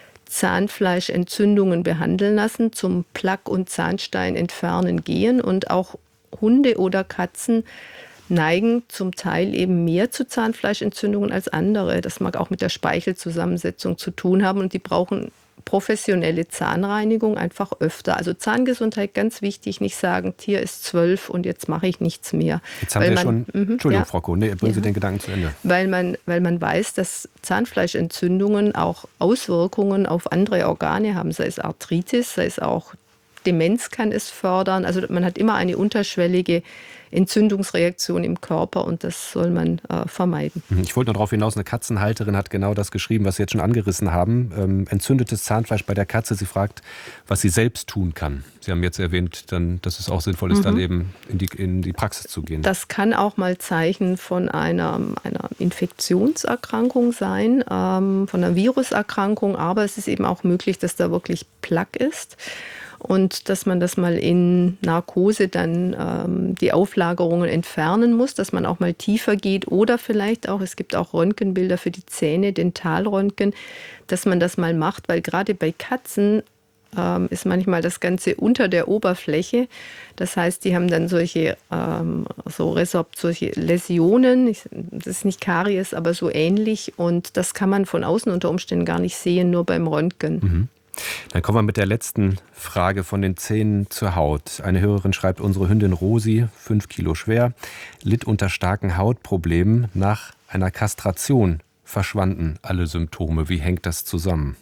Zahnfleischentzündungen behandeln lassen, zum Plaque- und Zahnstein entfernen gehen. Und auch Hunde oder Katzen neigen zum Teil eben mehr zu Zahnfleischentzündungen als andere. Das mag auch mit der Speichelzusammensetzung zu tun haben und die brauchen professionelle Zahnreinigung einfach öfter. Also Zahngesundheit ganz wichtig, nicht sagen, Tier ist zwölf und jetzt mache ich nichts mehr. Jetzt haben weil wir man, schon, mh, Entschuldigung, ja. Frau Kohn, nee, bringen Sie Ja. den Gedanken zu Ende. Weil man, weil man weiß, dass Zahnfleischentzündungen auch Auswirkungen auf andere Organe haben, sei es Arthritis, sei es auch Demenz kann es fördern. Also man hat immer eine unterschwellige Entzündungsreaktion im Körper und das soll man äh, vermeiden. Ich wollte noch darauf hinaus, eine Katzenhalterin hat genau das geschrieben, was Sie jetzt schon angerissen haben. Ähm, entzündetes Zahnfleisch bei der Katze. Sie fragt, was sie selbst tun kann. Sie haben jetzt erwähnt, dann, dass es auch sinnvoll ist, mhm. dann eben in die, in die Praxis zu gehen. Das kann auch mal Zeichen von einer, einer Infektionserkrankung sein, ähm, von einer Viruserkrankung, aber es ist eben auch möglich, dass da wirklich Plaque ist. Und dass man das mal in Narkose dann ähm, die Auflagerungen entfernen muss, dass man auch mal tiefer geht oder vielleicht auch, es gibt auch Röntgenbilder für die Zähne, Dentalröntgen, dass man das mal macht, weil gerade bei Katzen ähm, ist manchmal das Ganze unter der Oberfläche. Das heißt, die haben dann solche, ähm, so Resorb, solche Läsionen, ich, das ist nicht Karies, aber so ähnlich und das kann man von außen unter Umständen gar nicht sehen, nur beim Röntgen. Mhm. Dann kommen wir mit der letzten Frage von den Zähnen zur Haut. Eine Hörerin schreibt, unsere Hündin Rosi, fünf Kilo schwer, litt unter starken Hautproblemen. Nach einer Kastration verschwanden alle Symptome. Wie hängt das zusammen?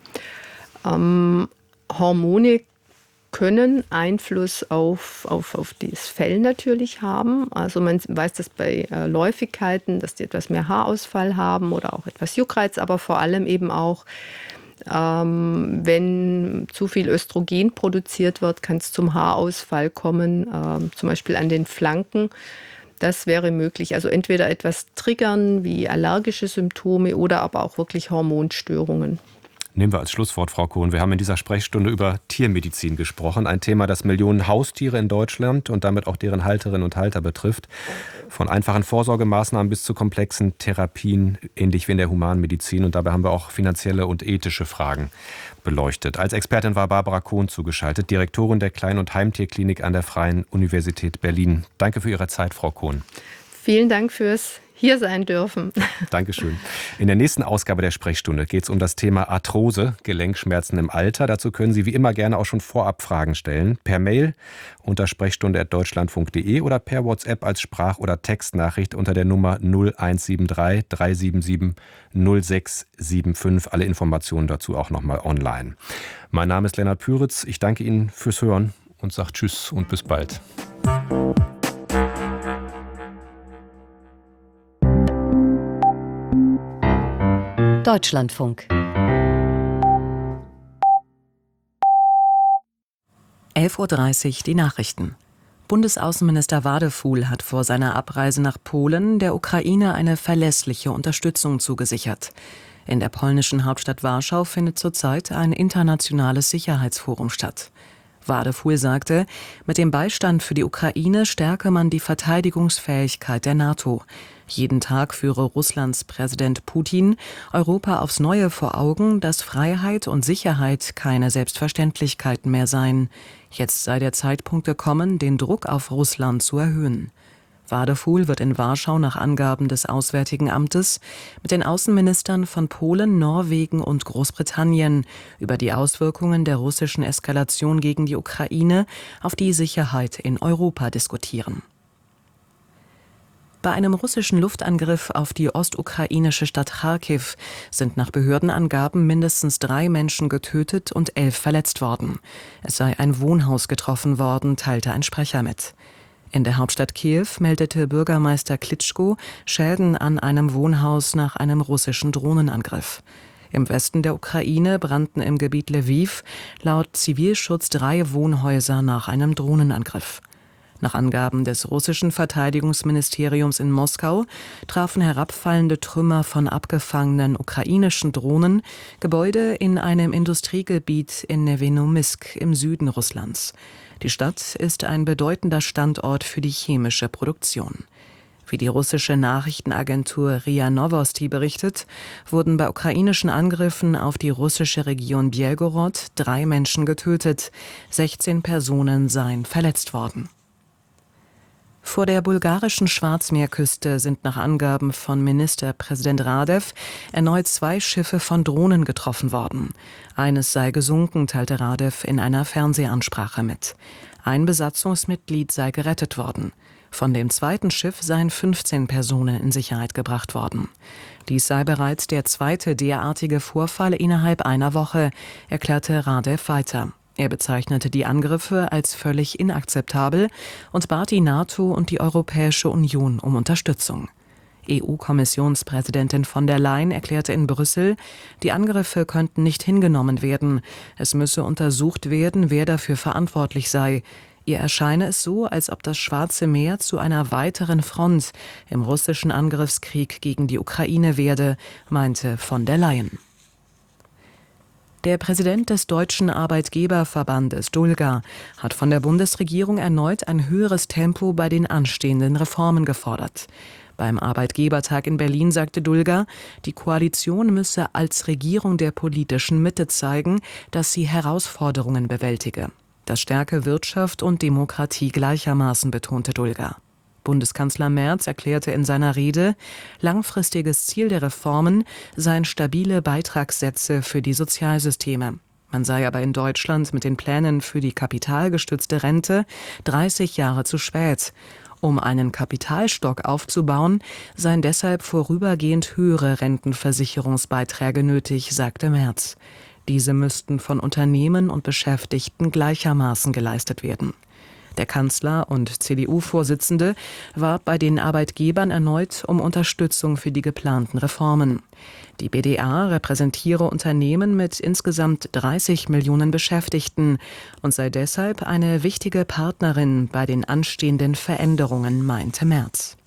Ähm, Hormone können Einfluss auf, auf, auf das Fell natürlich haben. Also man weiß das bei äh, Läufigkeiten, dass die etwas mehr Haarausfall haben oder auch etwas Juckreiz, aber vor allem eben auch Ähm, wenn zu viel Östrogen produziert wird, kann es zum Haarausfall kommen, ähm, zum Beispiel an den Flanken. Das wäre möglich. Also entweder etwas triggern wie allergische Symptome oder aber auch wirklich Hormonstörungen. Nehmen wir als Schlusswort, Frau Kohn. Wir haben in dieser Sprechstunde über Tiermedizin gesprochen. Ein Thema, das Millionen Haustiere in Deutschland und damit auch deren Halterinnen und Halter betrifft. Von einfachen Vorsorgemaßnahmen bis zu komplexen Therapien, ähnlich wie in der Humanmedizin. Und dabei haben wir auch finanzielle und ethische Fragen beleuchtet. Als Expertin war Barbara Kohn zugeschaltet, Direktorin der Klein- und Heimtierklinik an der Freien Universität Berlin. Danke für Ihre Zeit, Frau Kohn. Vielen Dank fürs hier sein dürfen. Dankeschön. In der nächsten Ausgabe der Sprechstunde geht es um das Thema Arthrose, Gelenkschmerzen im Alter. Dazu können Sie wie immer gerne auch schon vorab Fragen stellen. Per Mail unter sprechstunde at deutschlandfunk punkt de oder per WhatsApp als Sprach- oder Textnachricht unter der Nummer null eins sieben drei drei sieben sieben null sechs sieben fünf. Alle Informationen dazu auch nochmal online. Mein Name ist Lennart Püritz. Ich danke Ihnen fürs Hören und sage Tschüss und bis bald. Deutschlandfunk. elf Uhr dreißig die Nachrichten. Bundesaußenminister Wadefuhl hat vor seiner Abreise nach Polen der Ukraine eine verlässliche Unterstützung zugesichert. In der polnischen Hauptstadt Warschau findet zurzeit ein internationales Sicherheitsforum statt. Wadefuhl sagte, mit dem Beistand für die Ukraine stärke man die Verteidigungsfähigkeit der NATO. Jeden Tag führe Russlands Präsident Putin Europa aufs Neue vor Augen, dass Freiheit und Sicherheit keine Selbstverständlichkeiten mehr seien. Jetzt sei der Zeitpunkt gekommen, den Druck auf Russland zu erhöhen. Wadefuhl wird in Warschau nach Angaben des Auswärtigen Amtes mit den Außenministern von Polen, Norwegen und Großbritannien über die Auswirkungen der russischen Eskalation gegen die Ukraine auf die Sicherheit in Europa diskutieren. Bei einem russischen Luftangriff auf die ostukrainische Stadt Charkiw sind nach Behördenangaben mindestens drei Menschen getötet und elf verletzt worden. Es sei ein Wohnhaus getroffen worden, teilte ein Sprecher mit. In der Hauptstadt Kiew meldete Bürgermeister Klitschko Schäden an einem Wohnhaus nach einem russischen Drohnenangriff. Im Westen der Ukraine brannten im Gebiet Lwiw laut Zivilschutz drei Wohnhäuser nach einem Drohnenangriff. Nach Angaben des russischen Verteidigungsministeriums in Moskau trafen herabfallende Trümmer von abgefangenen ukrainischen Drohnen Gebäude in einem Industriegebiet in Nevenomysk im Süden Russlands. Die Stadt ist ein bedeutender Standort für die chemische Produktion. Wie die russische Nachrichtenagentur R I A Novosti berichtet, wurden bei ukrainischen Angriffen auf die russische Region Bjelgorod drei Menschen getötet, sechzehn Personen seien verletzt worden. Vor der bulgarischen Schwarzmeerküste sind nach Angaben von Ministerpräsident Radev erneut zwei Schiffe von Drohnen getroffen worden. Eines sei gesunken, teilte Radev in einer Fernsehansprache mit. Ein Besatzungsmitglied sei gerettet worden. Von dem zweiten Schiff seien fünfzehn Personen in Sicherheit gebracht worden. Dies sei bereits der zweite derartige Vorfall innerhalb einer Woche, erklärte Radev weiter. Er bezeichnete die Angriffe als völlig inakzeptabel und bat die NATO und die Europäische Union um Unterstützung. E U-Kommissionspräsidentin von der Leyen erklärte in Brüssel, die Angriffe könnten nicht hingenommen werden. Es müsse untersucht werden, wer dafür verantwortlich sei. Ihr erscheine es so, als ob das Schwarze Meer zu einer weiteren Front im russischen Angriffskrieg gegen die Ukraine werde, meinte von der Leyen. Der Präsident des Deutschen Arbeitgeberverbandes Dulga hat von der Bundesregierung erneut ein höheres Tempo bei den anstehenden Reformen gefordert. Beim Arbeitgebertag in Berlin sagte Dulga, die Koalition müsse als Regierung der politischen Mitte zeigen, dass sie Herausforderungen bewältige. Das stärke Wirtschaft und Demokratie gleichermaßen, betonte Dulga. Bundeskanzler Merz erklärte in seiner Rede, langfristiges Ziel der Reformen seien stabile Beitragssätze für die Sozialsysteme. Man sei aber in Deutschland mit den Plänen für die kapitalgestützte Rente dreißig Jahre zu spät. Um einen Kapitalstock aufzubauen, seien deshalb vorübergehend höhere Rentenversicherungsbeiträge nötig, sagte Merz. Diese müssten von Unternehmen und Beschäftigten gleichermaßen geleistet werden. Der Kanzler und C D U-Vorsitzende warb bei den Arbeitgebern erneut um Unterstützung für die geplanten Reformen. Die B D A repräsentiere Unternehmen mit insgesamt dreißig Millionen Beschäftigten und sei deshalb eine wichtige Partnerin bei den anstehenden Veränderungen, meinte Merz.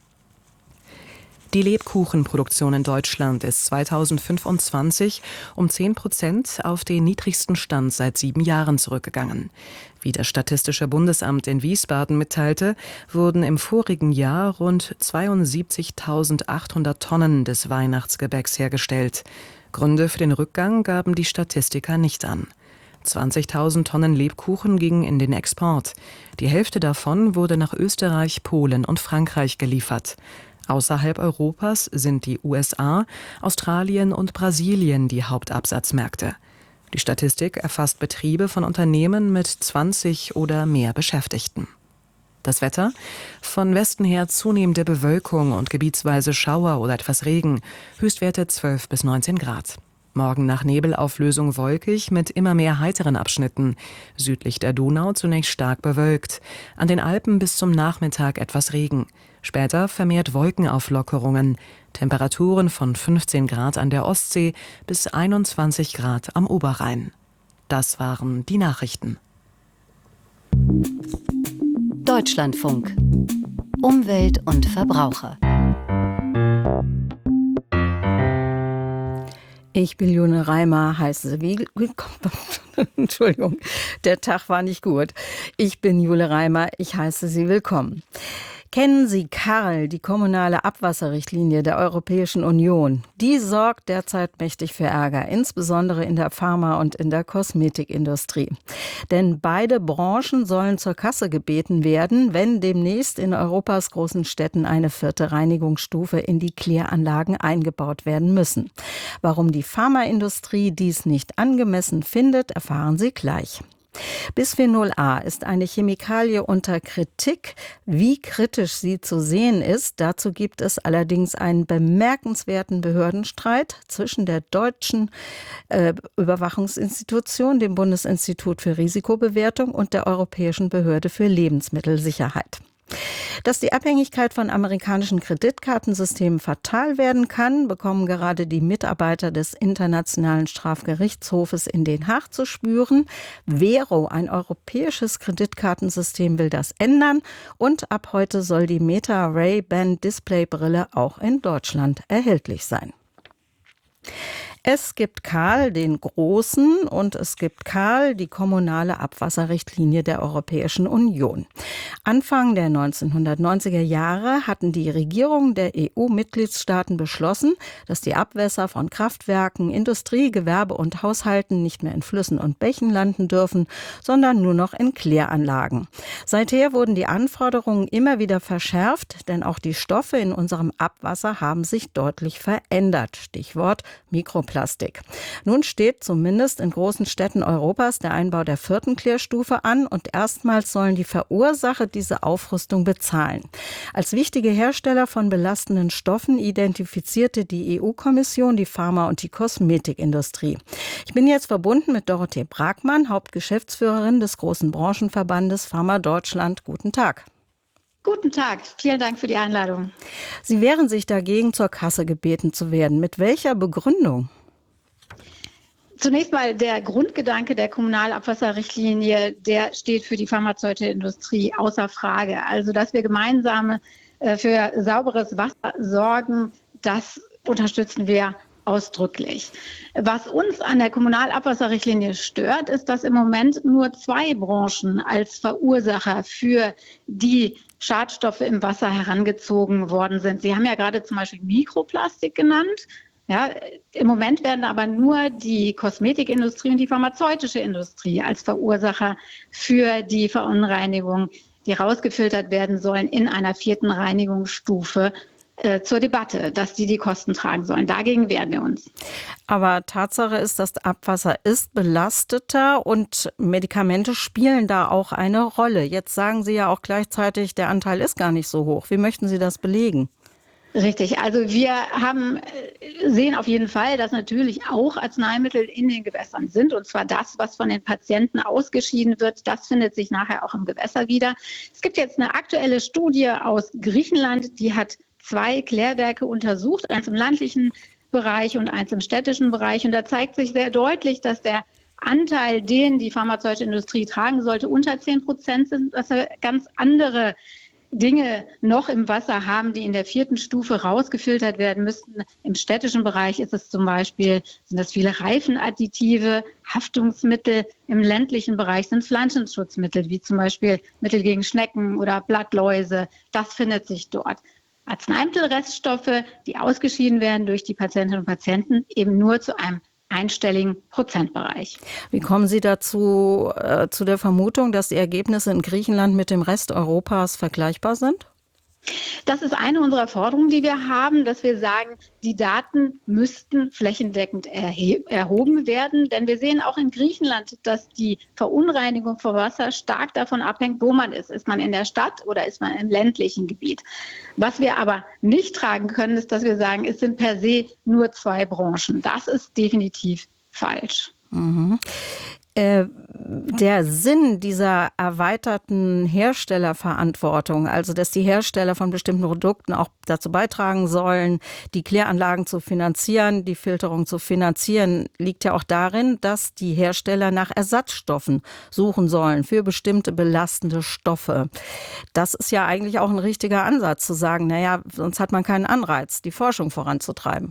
Die Lebkuchenproduktion in Deutschland ist zweitausendfünfundzwanzig um zehn Prozent auf den niedrigsten Stand seit sieben Jahren zurückgegangen. Wie das Statistische Bundesamt in Wiesbaden mitteilte, wurden im vorigen Jahr rund zweiundsiebzigtausendachthundert Tonnen des Weihnachtsgebäcks hergestellt. Gründe für den Rückgang gaben die Statistiker nicht an. zwanzigtausend Tonnen Lebkuchen gingen in den Export. Die Hälfte davon wurde nach Österreich, Polen und Frankreich geliefert. Außerhalb Europas sind die U S A, Australien und Brasilien die Hauptabsatzmärkte. Die Statistik erfasst Betriebe von Unternehmen mit zwanzig oder mehr Beschäftigten. Das Wetter? Von Westen her zunehmende Bewölkung und gebietsweise Schauer oder etwas Regen. Höchstwerte zwölf bis neunzehn Grad. Morgen nach Nebelauflösung wolkig mit immer mehr heiteren Abschnitten. Südlich der Donau zunächst stark bewölkt. An den Alpen bis zum Nachmittag etwas Regen. Später vermehrt Wolkenauflockerungen. Temperaturen von fünfzehn Grad an der Ostsee bis einundzwanzig Grad am Oberrhein. Das waren die Nachrichten. Deutschlandfunk. Umwelt und Verbraucher. Ich bin June Reimer, heiße Sie wie willkommen. Entschuldigung, der Tag war nicht gut. Ich bin Jule Reimer, ich heiße Sie willkommen. Kennen Sie Karl, die kommunale Abwasserrichtlinie der Europäischen Union? Die sorgt derzeit mächtig für Ärger, insbesondere in der Pharma- und in der Kosmetikindustrie. Denn beide Branchen sollen zur Kasse gebeten werden, wenn demnächst in Europas großen Städten eine vierte Reinigungsstufe in die Kläranlagen eingebaut werden müssen. Warum die Pharmaindustrie dies nicht angemessen findet, erfahren Sie gleich. Bisphenol A ist eine Chemikalie unter Kritik. Wie kritisch sie zu sehen ist, dazu gibt es allerdings einen bemerkenswerten Behördenstreit zwischen der deutschen äh, Überwachungsinstitution, dem Bundesinstitut für Risikobewertung und der Europäischen Behörde für Lebensmittelsicherheit. Dass die Abhängigkeit von amerikanischen Kreditkartensystemen fatal werden kann, bekommen gerade die Mitarbeiter des Internationalen Strafgerichtshofes in Den Haag zu spüren. Vero, ein europäisches Kreditkartensystem, will das ändern. Und ab heute soll die Meta Ray-Ban Displaybrille auch in Deutschland erhältlich sein. Es gibt Karl, den Großen, und es gibt Karl, die kommunale Abwasserrichtlinie der Europäischen Union. Anfang der neunzehnhundertneunziger Jahre hatten die Regierungen der E U-Mitgliedstaaten beschlossen, dass die Abwässer von Kraftwerken, Industrie, Gewerbe und Haushalten nicht mehr in Flüssen und Bächen landen dürfen, sondern nur noch in Kläranlagen. Seither wurden die Anforderungen immer wieder verschärft, denn auch die Stoffe in unserem Abwasser haben sich deutlich verändert. Stichwort Mikroplastik. Plastik. Nun steht zumindest in großen Städten Europas der Einbau der vierten Klärstufe an und erstmals sollen die Verursacher diese Aufrüstung bezahlen. Als wichtige Hersteller von belastenden Stoffen identifizierte die E U-Kommission die Pharma- und die Kosmetikindustrie. Ich bin jetzt verbunden mit Dorothee Bragmann, Hauptgeschäftsführerin des großen Branchenverbandes Pharma Deutschland. Guten Tag. Guten Tag, vielen Dank für die Einladung. Sie wehren sich dagegen, zur Kasse gebeten zu werden. Mit welcher Begründung? Zunächst mal der Grundgedanke der Kommunalabwasserrichtlinie, der steht für die pharmazeutische Industrie außer Frage. Also, dass wir gemeinsam äh, für sauberes Wasser sorgen, das unterstützen wir ausdrücklich. Was uns an der Kommunalabwasserrichtlinie stört, ist, dass im Moment nur zwei Branchen als Verursacher für die Schadstoffe im Wasser herangezogen worden sind. Sie haben ja gerade zum Beispiel Mikroplastik genannt. Ja, im Moment werden aber nur die Kosmetikindustrie und die pharmazeutische Industrie als Verursacher für die Verunreinigung, die rausgefiltert werden sollen, in einer vierten Reinigungsstufe äh, zur Debatte, dass die die Kosten tragen sollen. Dagegen wehren wir uns. Aber Tatsache ist, das Abwasser ist belasteter und Medikamente spielen da auch eine Rolle. Jetzt sagen Sie ja auch gleichzeitig, der Anteil ist gar nicht so hoch. Wie möchten Sie das belegen? Richtig, also wir haben, sehen auf jeden Fall, dass natürlich auch Arzneimittel in den Gewässern sind. Und zwar das, was von den Patienten ausgeschieden wird, das findet sich nachher auch im Gewässer wieder. Es gibt jetzt eine aktuelle Studie aus Griechenland, die hat zwei Klärwerke untersucht, eins im ländlichen Bereich und eins im städtischen Bereich. Und da zeigt sich sehr deutlich, dass der Anteil, den die pharmazeutische Industrie tragen sollte, unter zehn Prozent sind, dass er ganz andere Dinge noch im Wasser haben, die in der vierten Stufe rausgefiltert werden müssten. Im städtischen Bereich ist es zum Beispiel, sind das viele Reifenadditive, Haftungsmittel. Im ländlichen Bereich sind Pflanzenschutzmittel, wie zum Beispiel Mittel gegen Schnecken oder Blattläuse. Das findet sich dort. Arzneimittelreststoffe, die ausgeschieden werden durch die Patientinnen und Patienten, eben nur zu einem einstelligen Prozentbereich. Wie kommen Sie dazu, äh, zu der Vermutung, dass die Ergebnisse in Griechenland mit dem Rest Europas vergleichbar sind? Das ist eine unserer Forderungen, die wir haben, dass wir sagen, die Daten müssten flächendeckend erhe- erhoben werden. Denn wir sehen auch in Griechenland, dass die Verunreinigung von Wasser stark davon abhängt, wo man ist. Ist man in der Stadt oder ist man im ländlichen Gebiet? Was wir aber nicht tragen können, ist, dass wir sagen, es sind per se nur zwei Branchen. Das ist definitiv falsch. Mhm. Äh, der Sinn dieser erweiterten Herstellerverantwortung, also dass die Hersteller von bestimmten Produkten auch dazu beitragen sollen, die Kläranlagen zu finanzieren, die Filterung zu finanzieren, liegt ja auch darin, dass die Hersteller nach Ersatzstoffen suchen sollen für bestimmte belastende Stoffe. Das ist ja eigentlich auch ein richtiger Ansatz, zu sagen, naja, sonst hat man keinen Anreiz, die Forschung voranzutreiben.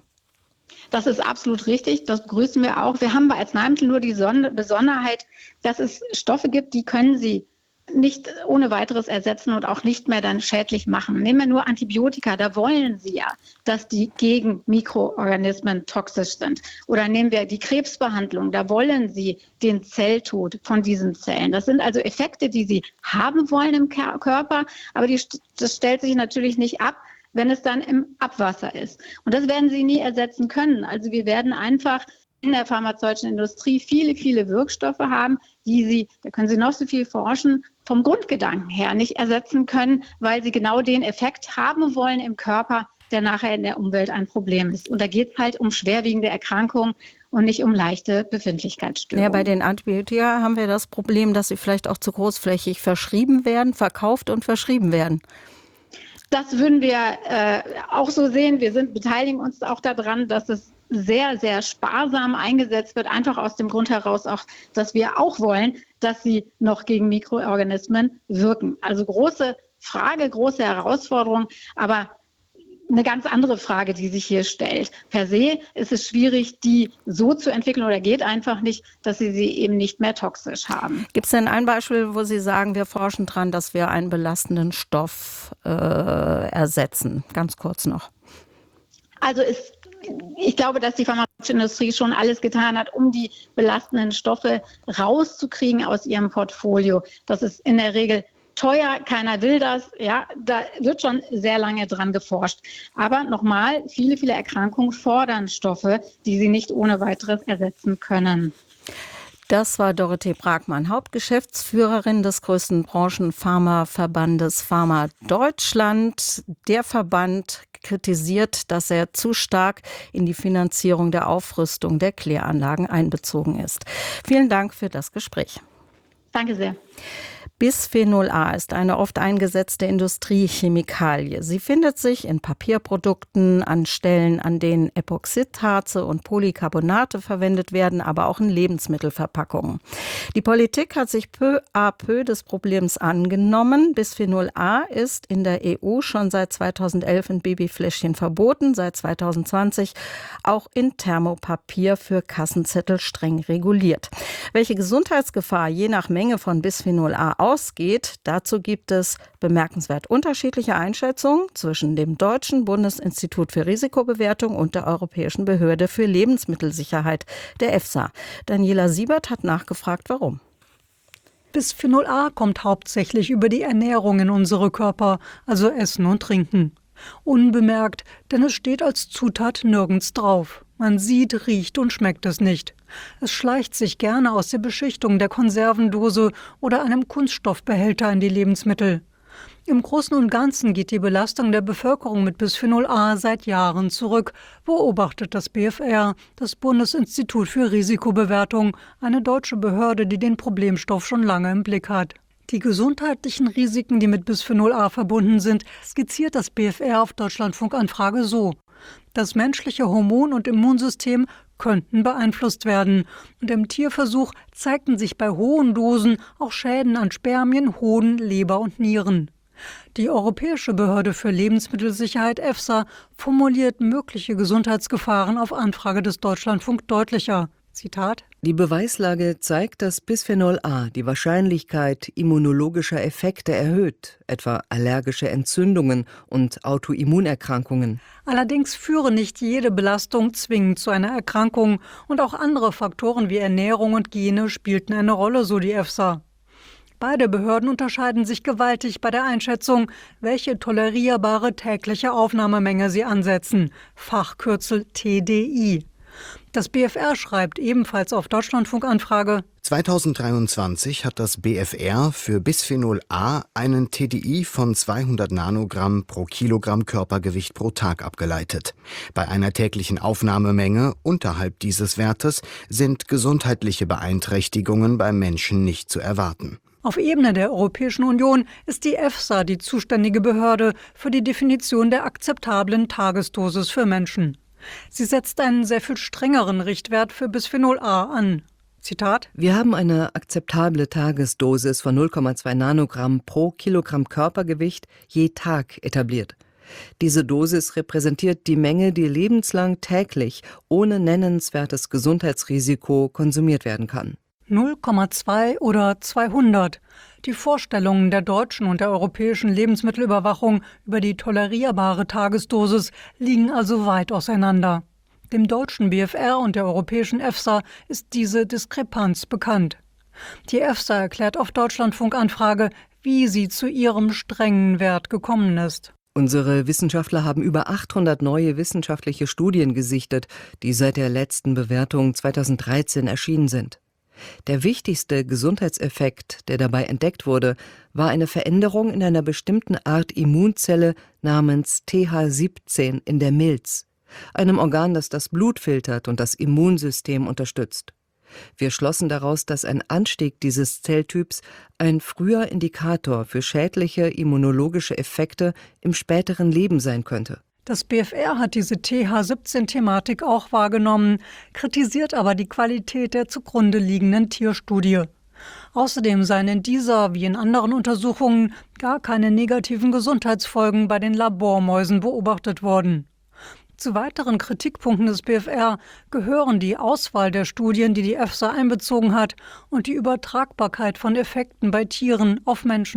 Das ist absolut richtig, das begrüßen wir auch. Wir haben bei Arzneimitteln nur die Besonderheit, dass es Stoffe gibt, die können Sie nicht ohne weiteres ersetzen und auch nicht mehr dann schädlich machen. Nehmen wir nur Antibiotika, da wollen Sie ja, dass die gegen Mikroorganismen toxisch sind. Oder nehmen wir die Krebsbehandlung, da wollen Sie den Zelltod von diesen Zellen. Das sind also Effekte, die Sie haben wollen im Körper, aber die, das stellt sich natürlich nicht ab, wenn es dann im Abwasser ist. Und das werden Sie nie ersetzen können. Also wir werden einfach in der pharmazeutischen Industrie viele, viele Wirkstoffe haben, die sie, da können sie noch so viel forschen, vom Grundgedanken her nicht ersetzen können, weil sie genau den Effekt haben wollen im Körper, der nachher in der Umwelt ein Problem ist. Und da geht es halt um schwerwiegende Erkrankungen und nicht um leichte Befindlichkeitsstörungen. Ja, bei den Antibiotika haben wir das Problem, dass sie vielleicht auch zu großflächig verschrieben werden, verkauft und verschrieben werden. Das würden wir äh, auch so sehen. Wir sind, beteiligen uns auch daran, dass es sehr, sehr sparsam eingesetzt wird, einfach aus dem Grund heraus auch, dass wir auch wollen, dass sie noch gegen Mikroorganismen wirken. Also große Frage, große Herausforderung, aber eine ganz andere Frage, die sich hier stellt. Per se ist es schwierig, die so zu entwickeln oder geht einfach nicht, dass sie sie eben nicht mehr toxisch haben. Gibt es denn ein Beispiel, wo Sie sagen, wir forschen dran, dass wir einen belastenden Stoff äh, ersetzen? Ganz kurz noch. Also es Ich glaube, dass die pharmazeutische Industrie schon alles getan hat, um die belastenden Stoffe rauszukriegen aus ihrem Portfolio. Das ist in der Regel teuer, keiner will das. Ja, da wird schon sehr lange dran geforscht. Aber nochmal, viele, viele Erkrankungen fordern Stoffe, die sie nicht ohne weiteres ersetzen können. Das war Dorothee Bragmann, Hauptgeschäftsführerin des größten Branchenpharmaverbandes Pharma Deutschland. Der Verband kritisiert, dass er zu stark in die Finanzierung der Aufrüstung der Kläranlagen einbezogen ist. Vielen Dank für das Gespräch. Danke sehr. Bisphenol A ist eine oft eingesetzte Industriechemikalie. Sie findet sich in Papierprodukten, an Stellen, an denen Epoxidharze und Polycarbonate verwendet werden, aber auch in Lebensmittelverpackungen. Die Politik hat sich peu à peu des Problems angenommen. Bisphenol A ist in der E U schon seit zweitausendelf in Babyfläschchen verboten, seit zweitausendzwanzig auch in Thermopapier für Kassenzettel streng reguliert. Welche Gesundheitsgefahr je nach Menge von Bisphenol A ausgeht, dazu gibt es bemerkenswert unterschiedliche Einschätzungen zwischen dem Deutschen Bundesinstitut für Risikobewertung und der Europäischen Behörde für Lebensmittelsicherheit, der EFSA. Daniela Siebert hat nachgefragt, warum. Bisphenol A kommt hauptsächlich über die Ernährung in unsere Körper, also Essen und Trinken. Unbemerkt, denn es steht als Zutat nirgends drauf. Man sieht, riecht und schmeckt es nicht. Es schleicht sich gerne aus der Beschichtung der Konservendose oder einem Kunststoffbehälter in die Lebensmittel. Im Großen und Ganzen geht die Belastung der Bevölkerung mit Bisphenol A seit Jahren zurück, beobachtet das B F R, das Bundesinstitut für Risikobewertung, eine deutsche Behörde, die den Problemstoff schon lange im Blick hat. Die gesundheitlichen Risiken, die mit Bisphenol A verbunden sind, skizziert das B F R auf Deutschlandfunk-Anfrage so. Das menschliche Hormon- und Immunsystem könnten beeinflusst werden. Und im Tierversuch zeigten sich bei hohen Dosen auch Schäden an Spermien, Hoden, Leber und Nieren. Die Europäische Behörde für Lebensmittelsicherheit EFSA formuliert mögliche Gesundheitsgefahren auf Anfrage des Deutschlandfunk deutlicher. Zitat: Die Beweislage zeigt, dass Bisphenol A die Wahrscheinlichkeit immunologischer Effekte erhöht, etwa allergische Entzündungen und Autoimmunerkrankungen. Allerdings führe nicht jede Belastung zwingend zu einer Erkrankung und auch andere Faktoren wie Ernährung und Gene spielten eine Rolle, so die EFSA. Beide Behörden unterscheiden sich gewaltig bei der Einschätzung, welche tolerierbare tägliche Aufnahmemenge sie ansetzen, Fachkürzel T D I. Das B F R schreibt ebenfalls auf Deutschlandfunk-Anfrage: zweitausenddreiundzwanzig hat das B F R für Bisphenol A einen T D I von zweihundert Nanogramm pro Kilogramm Körpergewicht pro Tag abgeleitet. Bei einer täglichen Aufnahmemenge unterhalb dieses Wertes sind gesundheitliche Beeinträchtigungen beim Menschen nicht zu erwarten. Auf Ebene der Europäischen Union ist die EFSA die zuständige Behörde für die Definition der akzeptablen Tagesdosis für Menschen. Sie setzt einen sehr viel strengeren Richtwert für Bisphenol A an. Zitat: Wir haben eine akzeptable Tagesdosis von null Komma zwei Nanogramm pro Kilogramm Körpergewicht je Tag etabliert. Diese Dosis repräsentiert die Menge, die lebenslang täglich ohne nennenswertes Gesundheitsrisiko konsumiert werden kann. null Komma zwei oder zweihundert. Die Vorstellungen der deutschen und der europäischen Lebensmittelüberwachung über die tolerierbare Tagesdosis liegen also weit auseinander. Dem deutschen B F R und der europäischen EFSA ist diese Diskrepanz bekannt. Die EFSA erklärt auf Deutschlandfunk-Anfrage, wie sie zu ihrem strengen Wert gekommen ist. Unsere Wissenschaftler haben über achthundert neue wissenschaftliche Studien gesichtet, die seit der letzten Bewertung zweitausenddreizehn erschienen sind. Der wichtigste Gesundheitseffekt, der dabei entdeckt wurde, war eine Veränderung in einer bestimmten Art Immunzelle namens T H siebzehn in der Milz, einem Organ, das das Blut filtert und das Immunsystem unterstützt. Wir schlossen daraus, dass ein Anstieg dieses Zelltyps ein früher Indikator für schädliche immunologische Effekte im späteren Leben sein könnte. Das B F R hat diese T H siebzehn-Thematik auch wahrgenommen, kritisiert aber die Qualität der zugrunde liegenden Tierstudie. Außerdem seien in dieser wie in anderen Untersuchungen gar keine negativen Gesundheitsfolgen bei den Labormäusen beobachtet worden. Zu weiteren Kritikpunkten des B F R gehören die Auswahl der Studien, die die EFSA einbezogen hat, und die Übertragbarkeit von Effekten bei Tieren auf Menschen.